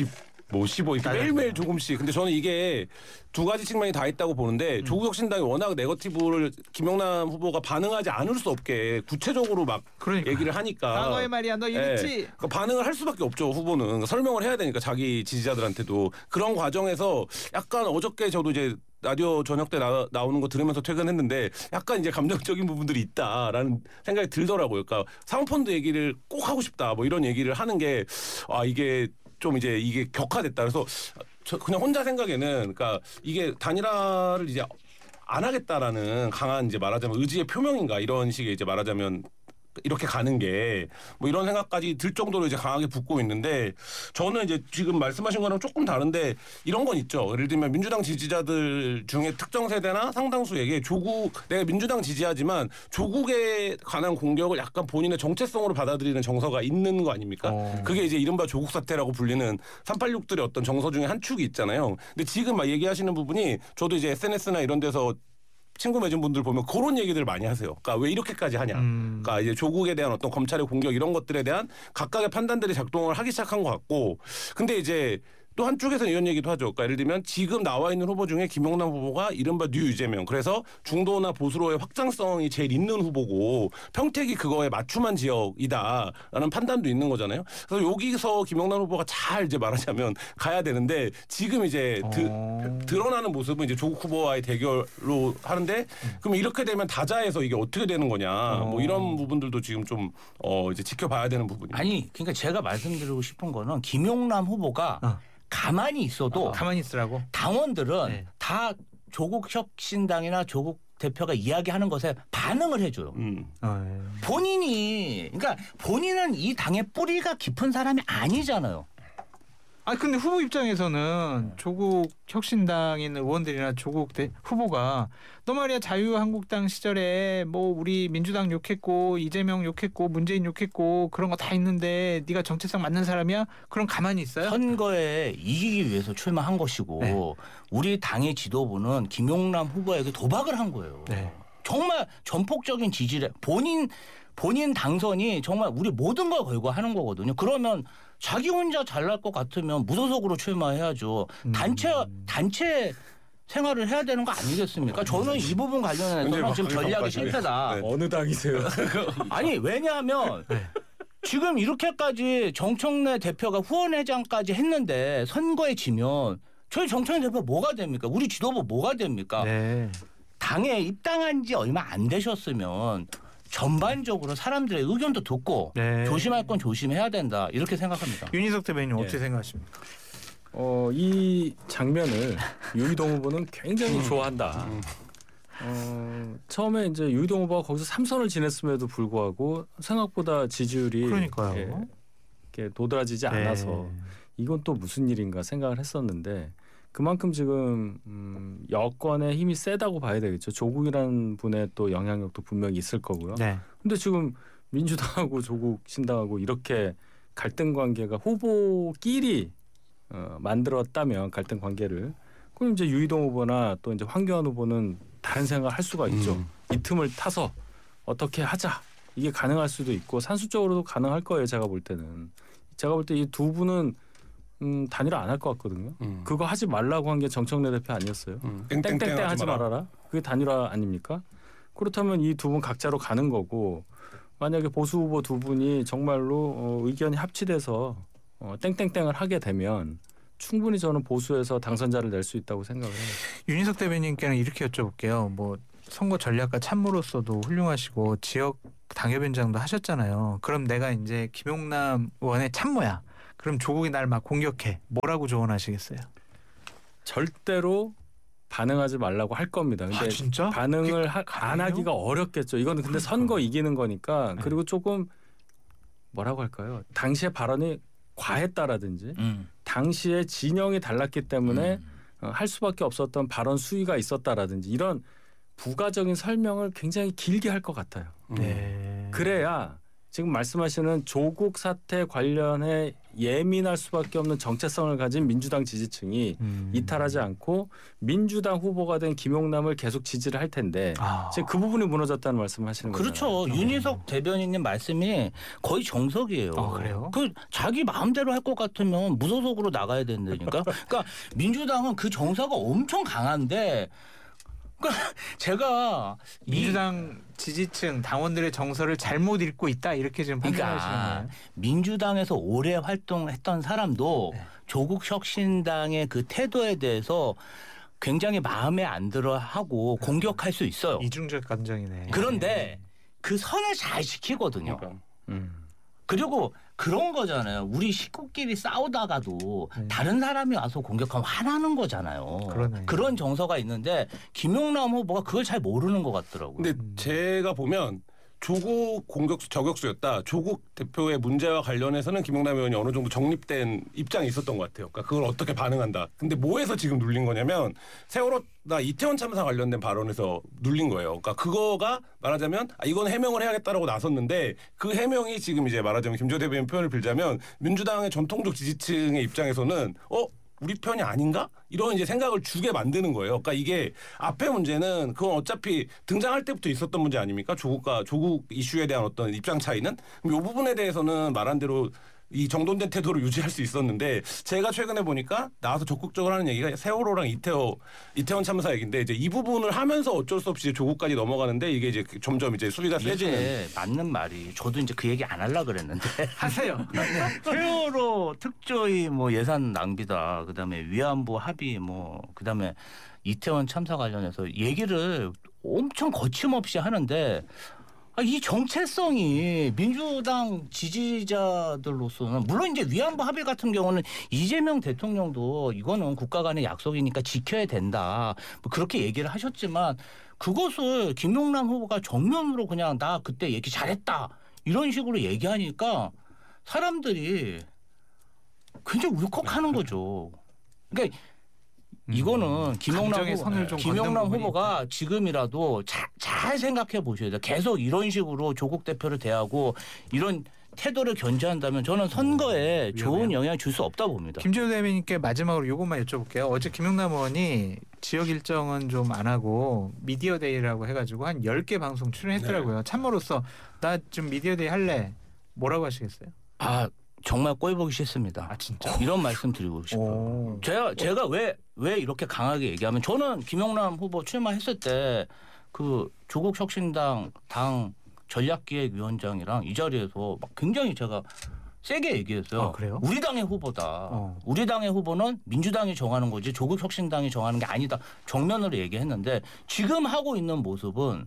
뭐 15 이렇게 매일매일 조금씩. 근데 저는 이게 두 가지 측면이 다 있다고 보는데 조국혁신당이 워낙 네거티브를 김영남 후보가 반응하지 않을 수 없게 구체적으로 막 얘기를 하니까. 과거의 말이야 너 이랬지. 그러니까 반응을 할 수밖에 없죠 후보는. 그러니까 설명을 해야 되니까 자기 지지자들한테도. 그런 과정에서 약간 어저께 저도 이제 라디오 저녁 때 나오는 거 들으면서 퇴근했는데 약간 이제 감정적인 부분들이 있다라는 생각이 들더라고요. 그러니까 사모펀드 얘기를 꼭 하고 싶다 뭐 이런 얘기를 하는 게 이게 좀 이제 이게 격화됐다. 그래서 저 그냥 혼자 생각에는 그러니까 이게 단일화를 이제 안 하겠다라는 강한 이제 말하자면 의지의 표명인가 이런 식의 이제 말하자면 이렇게 가는 게 뭐 이런 생각까지 들 정도로 이제 강하게 붙고 있는데 저는 이제 지금 말씀하신 거랑 조금 다른데 이런 건 있죠. 예를 들면 민주당 지지자들 중에 특정 세대나 상당수에게 내가 민주당 지지하지만 조국에 관한 공격을 약간 본인의 정체성으로 받아들이는 정서가 있는 거 아닙니까? 그게 이제 이른바 조국 사태라고 불리는 386들의 어떤 정서 중에 한 축이 있잖아요. 근데 지금 막 얘기하시는 부분이 저도 이제 SNS나 이런 데서 친구 맺은 분들 보면 그런 얘기들 많이 하세요. 그러니까 왜 이렇게까지 하냐. 그러니까 이제 조국에 대한 어떤 검찰의 공격 이런 것들에 대한 각각의 판단들이 작동을 하기 시작한 것 같고, 근데 이제 또 한쪽에서는 이런 얘기도 하죠. 그러니까 예를 들면 지금 나와 있는 후보 중에 김영남 후보가 이른바 뉴 이재명, 그래서 중도나 보수로의 확장성이 제일 있는 후보고 평택이 그거에 맞춤한 지역이다라는 판단도 있는 거잖아요. 그래서 여기서 김영남 후보가 잘 이제 말하자면 가야 되는데 지금 이제 드러나는 모습은 이제 조국 후보와의 대결로 하는데 그럼 이렇게 되면 다자에서 이게 어떻게 되는 거냐 뭐 이런 부분들도 지금 좀 이제 지켜봐야 되는 부분이에요. 아니 그러니까 제가 말씀드리고 싶은 거는 김용남 후보가 가만히 있어도 가만히 있으라고 당원들은 다 조국혁신당이나 조국 대표가 이야기하는 것에 반응을 해줘요. 그러니까 본인은 이 당의 뿌리가 깊은 사람이 아니잖아요. 근데 후보 입장에서는 조국 혁신당에 있는 의원들이나 조국 후보가 너 말이야 자유한국당 시절에 뭐 우리 민주당 욕했고 이재명 욕했고 문재인 욕했고 그런 거 다 있는데 네가 정체성 맞는 사람이야? 그럼 가만히 있어요? 선거에 이기기 위해서 출마한 것이고 우리 당의 지도부는 김용남 후보에게 도박을 한 거예요. 정말 전폭적인 지지를 본인 당선이 정말 우리 모든 걸 걸고 하는 거거든요. 그러면 자기 혼자 잘날 것 같으면 무소속으로 출마해야죠. 단체 생활을 해야 되는 거 아니겠습니까? 저는 이 부분 관련해서는 지금 전략이 실패다. 어느 당이세요? 아니 왜냐하면 지금 이렇게까지 정청래 대표가 후원회장까지 했는데 선거에 지면 저희 정청래 대표 뭐가 됩니까? 우리 지도부 뭐가 됩니까? 당에 입당한 지 얼마 안 되셨으면 전반적으로 사람들의 의견도 듣고 조심할 건 조심해야 된다 이렇게 생각합니다. 윤희석 대변인 어떻게 생각하십니까? 이 장면을 유이동 후보는 굉장히 좋아한다. 처음에 이제 유이동 후보가 거기서 3선을 지냈음에도 불구하고 생각보다 지지율이 이렇게 도드라지지 않아서 이건 또 무슨 일인가 생각을 했었는데 그만큼 지금 여권의 힘이 세다고 봐야 되겠죠. 조국이라는 분의 또 영향력도 분명히 있을 거고요. 근데 지금 민주당하고 조국 신당하고 이렇게 갈등 관계가 후보끼리 만들었다면 갈등 관계를 그럼 이제 유이동 후보나 또 이제 황교안 후보는 다른 생각을 할 수가 있죠. 이 틈을 타서 어떻게 하자 이게 가능할 수도 있고 산술적으로도 가능할 거예요. 제가 볼 때는 제가 볼 때 이 두 분은 단일화 안 할 것 같거든요. 그거 하지 말라고 한 게 정청래 대표 아니었어요. 땡땡땡 하지 말아라. 그게 단일화 아닙니까? 그렇다면 이 두 분 각자로 가는 거고 만약에 보수 후보 두 분이 정말로 의견이 합치돼서 땡땡땡을 하게 되면 충분히 저는 보수에서 당선자를 낼 수 있다고 생각을 해요. 윤희석 대변인께는 이렇게 여쭤볼게요. 뭐 선거 전략가 참모로서도 훌륭하시고 지역 당협위원장도 하셨잖아요. 그럼 내가 이제 김용남 의원의 참모야. 그럼 조국이 날 막 공격해. 뭐라고 조언하시겠어요? 절대로 반응하지 말라고 할 겁니다. 근데 진짜? 반응을 안 하기가 어렵겠죠. 이거는 근데 선거 이기는 거니까. 그리고 조금 뭐라고 할까요? 당시의 발언이 과했다라든지 당시에 진영이 달랐기 때문에 할 수밖에 없었던 발언 수위가 있었다라든지 이런 부가적인 설명을 굉장히 길게 할 것 같아요. 그래야 지금 말씀하시는 조국 사태 관련해 예민할 수밖에 없는 정체성을 가진 민주당 지지층이 이탈하지 않고 민주당 후보가 된 김용남을 계속 지지를 할 텐데 지금 그 부분이 무너졌다는 말씀하시는 거죠. 그렇죠. 윤희석 대변인님 말씀이 거의 정석이에요. 그래요? 그 자기 마음대로 할 것 같으면 무소속으로 나가야 된다니까. 그러니까 민주당은 그 정서가 엄청 강한데. 그러니까 제가 민주당 지지층 당원들의 정서를 잘못 읽고 있다 이렇게 지금 판단하시는 거예요. 민주당에서 오래 활동했던 사람도 조국 혁신당의 그 태도에 대해서 굉장히 마음에 안 들어하고 공격할 수 있어요. 이중적 감정이네. 그런데 그 선을 잘 지키거든요. 그리고 그런 거잖아요. 우리 식구끼리 싸우다가도 다른 사람이 와서 공격하면 화나는 거잖아요. 그러네. 그런 정서가 있는데 김용남 후보가 그걸 잘 모르는 것 같더라고요. 근데 제가 보면 조국 공격수 저격수였다. 조국 대표의 문제와 관련해서는 김용남 의원이 어느 정도 정립된 입장이 있었던 것 같아요. 그러니까 그걸 어떻게 반응한다. 근데 뭐에서 지금 눌린 거냐면 세월호나 이태원 참사 관련된 발언에서 눌린 거예요. 그러니까 그거가 말하자면 이건 해명을 해야겠다라고 나섰는데 그 해명이 지금 이제 말하자면 김조 대변인 표현을 빌자면 민주당의 전통적 지지층의 입장에서는 우리 편이 아닌가? 이런 이제 생각을 주게 만드는 거예요. 그러니까 이게 앞에 문제는 그건 어차피 등장할 때부터 있었던 문제 아닙니까? 조국 이슈에 대한 어떤 입장 차이는? 그럼 이 부분에 대해서는 말한 대로 이 정돈된 태도를 유지할 수 있었는데 제가 최근에 보니까 나와서 적극적으로 하는 얘기가 세월호랑 이태원 참사 얘기인데 이제 이 부분을 하면서 어쩔 수 없이 조국까지 넘어가는데 이게 이제 점점 이제 수위가 세지는. 맞는 말이 저도 이제 그 얘기 안 하려고 그랬는데 하세요. 세월호 특조위 뭐 예산 낭비다. 그다음에 위안부 합의 뭐 그다음에 이태원 참사 관련해서 얘기를 엄청 거침없이 하는데 이 정체성이 민주당 지지자들로서는 물론 이제 위안부 합의 같은 경우는 이재명 대통령도 이거는 국가 간의 약속이니까 지켜야 된다. 뭐 그렇게 얘기를 하셨지만 그것을 김용남 후보가 정면으로 그냥 나 그때 얘기 잘했다. 이런 식으로 얘기하니까 사람들이 굉장히 울컥하는 거죠. 그러니까 이거는 김용남 후보가 지금이라도 잘 생각해 보셔야 돼요. 계속 이런 식으로 조국 대표를 대하고 이런 태도를 견제한다면 저는 선거에 좋은 영향을 줄 수 없다 봅니다. 김재호 대변인께 마지막으로 이것만 여쭤볼게요. 어제 김용남 의원이 지역 일정은 좀 안 하고 미디어데이라고 해가지고 한 10개 방송 출연했더라고요. 네. 참모로서 나 좀 미디어데이 할래. 뭐라고 하시겠어요? 정말 꼴 보기 싫습니다. 진짜? 이런 말씀 드리고 싶어요. 제가 왜 이렇게 강하게 얘기하면 저는 김용남 후보 출마했을 때 그 조국 혁신당 당 전략기획위원장이랑 이 자리에서 막 굉장히 제가 세게 얘기했어요. 그래요? 우리 당의 후보다. 우리 당의 후보는 민주당이 정하는 거지 조국 혁신당이 정하는 게 아니다. 정면으로 얘기했는데 지금 하고 있는 모습은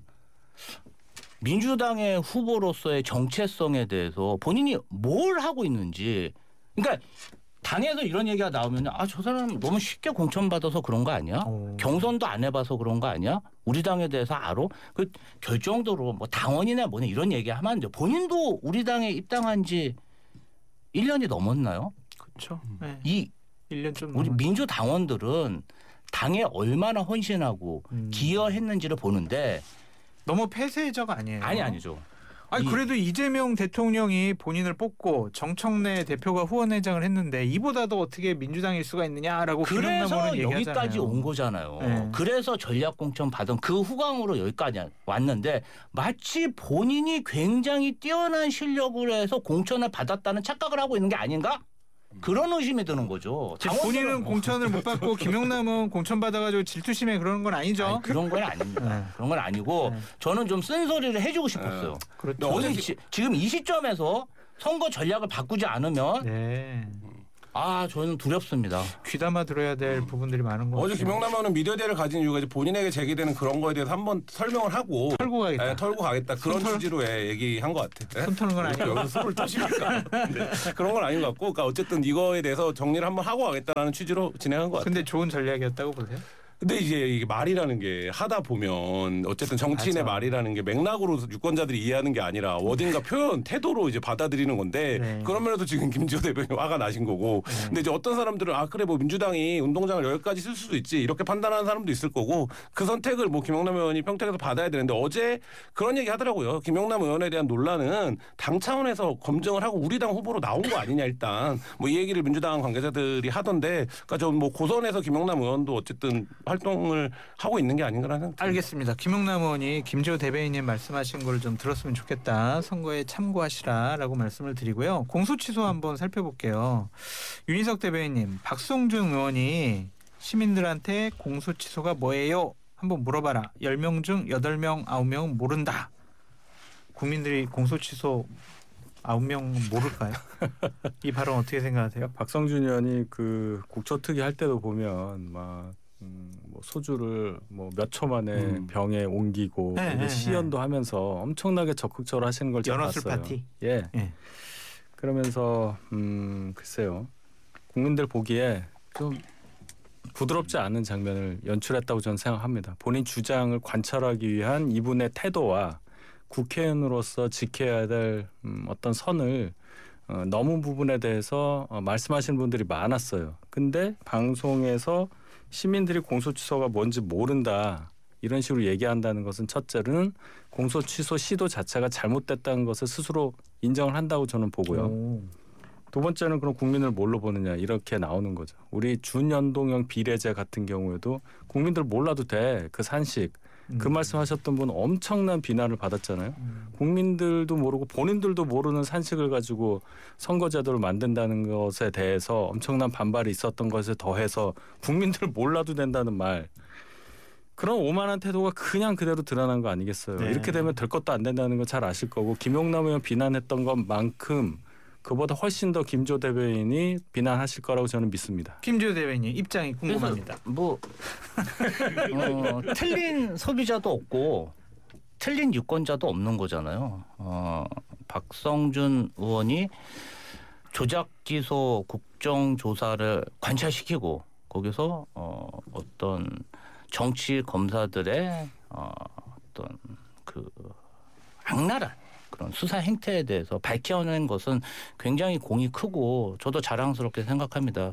민주당의 후보로서의 정체성에 대해서 본인이 뭘 하고 있는지, 그러니까 당에서 이런 얘기가 나오면 저 사람 너무 쉽게 공천받아서 그런 거 아니야? 경선도 안 해봐서 그런 거 아니야? 우리 당에 대해서 알아? 그 결정적으로 뭐 당원이나 뭐냐 이런 얘기하면 안 돼. 본인도 우리 당에 입당한 지 1년이 넘었나요? 그렇죠. 네. 1년 좀 우리 민주당원들은 당에 얼마나 헌신하고 기여했는지를 보는데 너무 폐쇄적 아니에요? 아니죠. 그래도 이재명 대통령이 본인을 뽑고 정청래 대표가 후원회장을 했는데 이보다도 어떻게 민주당일 수가 있느냐라고 그래서 여기까지 온 거잖아요. 네. 그래서 전략공천 받은 그 후광으로 여기까지 왔는데 마치 본인이 굉장히 뛰어난 실력을 해서 공천을 받았다는 착각을 하고 있는 게 아닌가? 그런 의심이 드는 거죠. 본인은 공천을 못 받고 김용남은 공천 받아가지고 질투심에 그러는 건 아니죠? 그런 건 아닙니다. 그런 건 아니고 저는 좀 쓴소리를 해주고 싶었어요. 그렇죠. 지금 이 시점에서 선거 전략을 바꾸지 않으면 저는 두렵습니다. 귀담아 들어야 될 부분들이 많은 거 같아요. 어제 김용남 의원은 미디어데이를 가진 이유가 이제 본인에게 제기되는 그런 거에 대해서 한번 설명을 하고 털고 가겠다. 그런 취지로 얘기한 것 같아요. 손 터는 건 아니고 여기서 술을 터시니까 그런 건 아닌 것 같고, 그러니까 어쨌든 이거에 대해서 정리를 한번 하고 가겠다는 취지로 진행한 것 같아요. 근데 좋은 전략이었다고 보세요? 근데 이제 이게 말이라는 게 하다 보면 어쨌든 정치인의 맞아. 말이라는 게 맥락으로 유권자들이 이해하는 게 아니라 워딩과 표현, 태도로 이제 받아들이는 건데 네. 그런 면에서 지금 김지호 대변인 화가 나신 거고 근데 이제 어떤 사람들은 아 그래 뭐 민주당이 운동장을 여기까지 쓸 수도 있지 이렇게 판단하는 사람도 있을 거고 그 선택을 뭐 김영남 의원이 평택에서 받아야 되는데 어제 그런 얘기 하더라고요. 김영남 의원에 대한 논란은 당 차원에서 검증을 하고 우리 당 후보로 나온 거 아니냐 일단 뭐 이 얘기를 민주당 관계자들이 하던데 그러니까 좀 뭐 고선에서 김영남 의원도 어쨌든 활동을 하고 있는 게 아닌가라는 생각이 알겠습니다. 김영남 의원이 김지호 대변인님 말씀하신 걸 좀 들었으면 좋겠다. 선거에 참고하시라라고 말씀을 드리고요. 공소 취소 한번 살펴볼게요. 윤희석 대변인님, 박성준 의원이 시민들한테 공소 취소가 뭐예요? 한번 물어봐라. 10명 중 8명, 9명은 모른다. 국민들이 공소 취소 9명 모를까요? 이 발언 어떻게 생각하세요? 박성준 의원이 그 국초특위 할 때도 보면 막 뭐 소주를 뭐 몇 초 만에 병에 옮기고 시연도 하면서 엄청나게 적극적으로 하시는 걸 제가 연어술 봤어요. 파티. 예. 그러면서 글쎄요. 국민들 보기에 좀 부드럽지 않은 장면을 연출했다고 저는 생각합니다. 본인 주장을 관철하기 위한 이분의 태도와 국회의원으로서 지켜야 될 어떤 선을 넘은 부분에 대해서 말씀하시는 분들이 많았어요. 근데 방송에서 시민들이 공소취소가 뭔지 모른다. 이런 식으로 얘기한다는 것은 첫째는 공소취소 시도 자체가 잘못됐다는 것을 스스로 인정을 한다고 저는 보고요. 두 번째는 그럼 국민을 뭘로 보느냐 이렇게 나오는 거죠. 우리 준연동형 비례제 같은 경우에도 국민들 몰라도 돼. 그 산식. 그 말씀하셨던 분 엄청난 비난을 받았잖아요. 국민들도 모르고 본인들도 모르는 산식을 가지고 선거제도를 만든다는 것에 대해서 엄청난 반발이 있었던 것에 더해서 국민들 몰라도 된다는 말. 그런 오만한 태도가 그냥 그대로 드러난 거 아니겠어요. 네. 이렇게 되면 될 것도 안 된다는 거 잘 아실 거고 김용남 의원 비난했던 것만큼 그보다 훨씬 더 김지호 대변인이 비난하실 거라고 저는 믿습니다. 김지호 대변인 입장이 궁금합니다. 뭐 틀린 소비자도 없고 틀린 유권자도 없는 거잖아요. 박성준 의원이 조작 기소 국정조사를 관찰시키고 거기서 어떤 정치 검사들의 어떤 그 악랄한 그런 수사 행태에 대해서 밝혀낸 것은 굉장히 공이 크고 저도 자랑스럽게 생각합니다.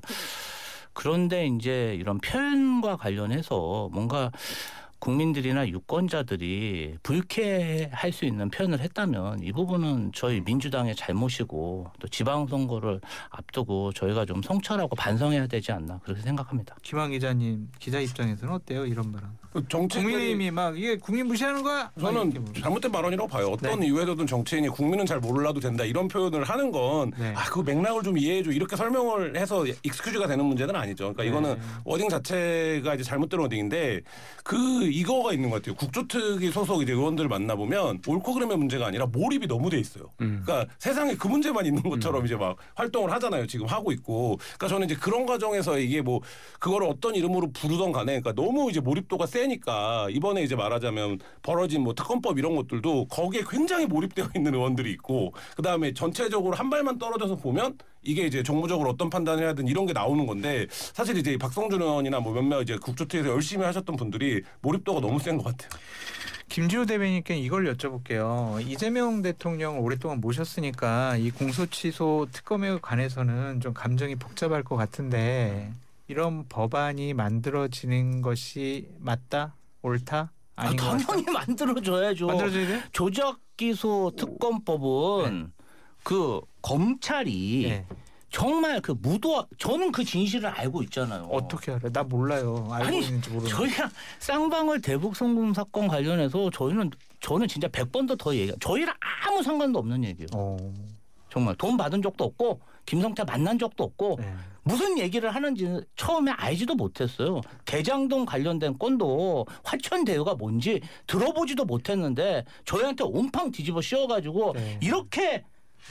그런데 이제 이런 표현과 관련해서 뭔가 국민들이나 유권자들이 불쾌할 수 있는 표현을 했다면 이 부분은 저희 민주당의 잘못이고 또 지방선거를 앞두고 저희가 좀 성찰하고 반성해야 되지 않나 그렇게 생각합니다. 김한 기자님 기자 입장에서는 어때요? 이런 발언. 국민의힘이 막 이게 국민 무시하는 거야? 저는 잘못된 발언이라고 봐요. 어떤 이유에서든 정치인이 국민은 잘 몰라도 된다 이런 표현을 하는 건 그 맥락을 좀 이해해줘 이렇게 설명을 해서 익스큐즈가 되는 문제는 아니죠. 그러니까 이거는 워딩 자체가 이제 잘못된 워딩인데 이거가 있는 것 같아요. 국조특위 소속 이제 의원들 만나보면 옳고 그름의 문제가 아니라 몰입이 너무 돼 있어요. 그러니까 세상에 그 문제만 있는 것처럼 이제 막 활동을 하잖아요. 지금 하고 있고. 그러니까 저는 이제 그런 과정에서 이게 뭐 그거를 어떤 이름으로 부르던 간에 그러니까 너무 이제 몰입도가 세니까 이번에 이제 말하자면 벌어진 뭐 특검법 이런 것들도 거기에 굉장히 몰입되어 있는 의원들이 있고 그다음에 전체적으로 한 발만 떨어져서 보면 이게 이제 정무적으로 어떤 판단을 해야 되든 이런 게 나오는 건데 사실 이제 박성준 의원이나 뭐 몇몇 이제 국조특위에서 열심히 하셨던 분들이 몰입도가 너무 센 것 같아요. 김지호 대변인께 이걸 여쭤볼게요. 이재명 대통령을 오랫동안 모셨으니까 이 공소취소 특검에 관해서는 좀 감정이 복잡할 것 같은데 이런 법안이 만들어지는 것이 맞다? 옳다? 아닌 것 같다? 당연히 만들어줘야죠. 만들어줘야 돼? 조작기소 특검법은 그 검찰이 정말 그 저는 그 진실을 알고 있잖아요. 어떻게 알아요? 나 몰라요. 알고 있는지 모르는데. 저희가 쌍방울 대북 송금 사건 관련해서 저는 진짜 100번도 더 얘기해요. 저희랑 아무 상관도 없는 얘기예요. 정말 돈 받은 적도 없고 김성태 만난 적도 없고 무슨 얘기를 하는지 처음에 알지도 못했어요. 대장동 관련된 건도 화천대유가 뭔지 들어보지도 못했는데 저희한테 온팡 뒤집어 씌워가지고 이렇게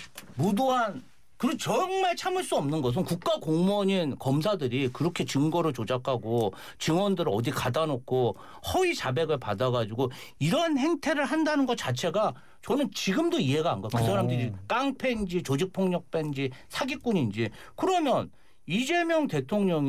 무도한 그리고 정말 참을 수 없는 것은 국가 공무원인 검사들이 그렇게 증거를 조작하고 증언들을 어디 가다 놓고 허위 자백을 받아가지고 이런 행태를 한다는 것 자체가 저는 지금도 이해가 안 가요. 그 사람들이 깡패인지 조직폭력배인지 사기꾼인지 그러면 이재명 대통령이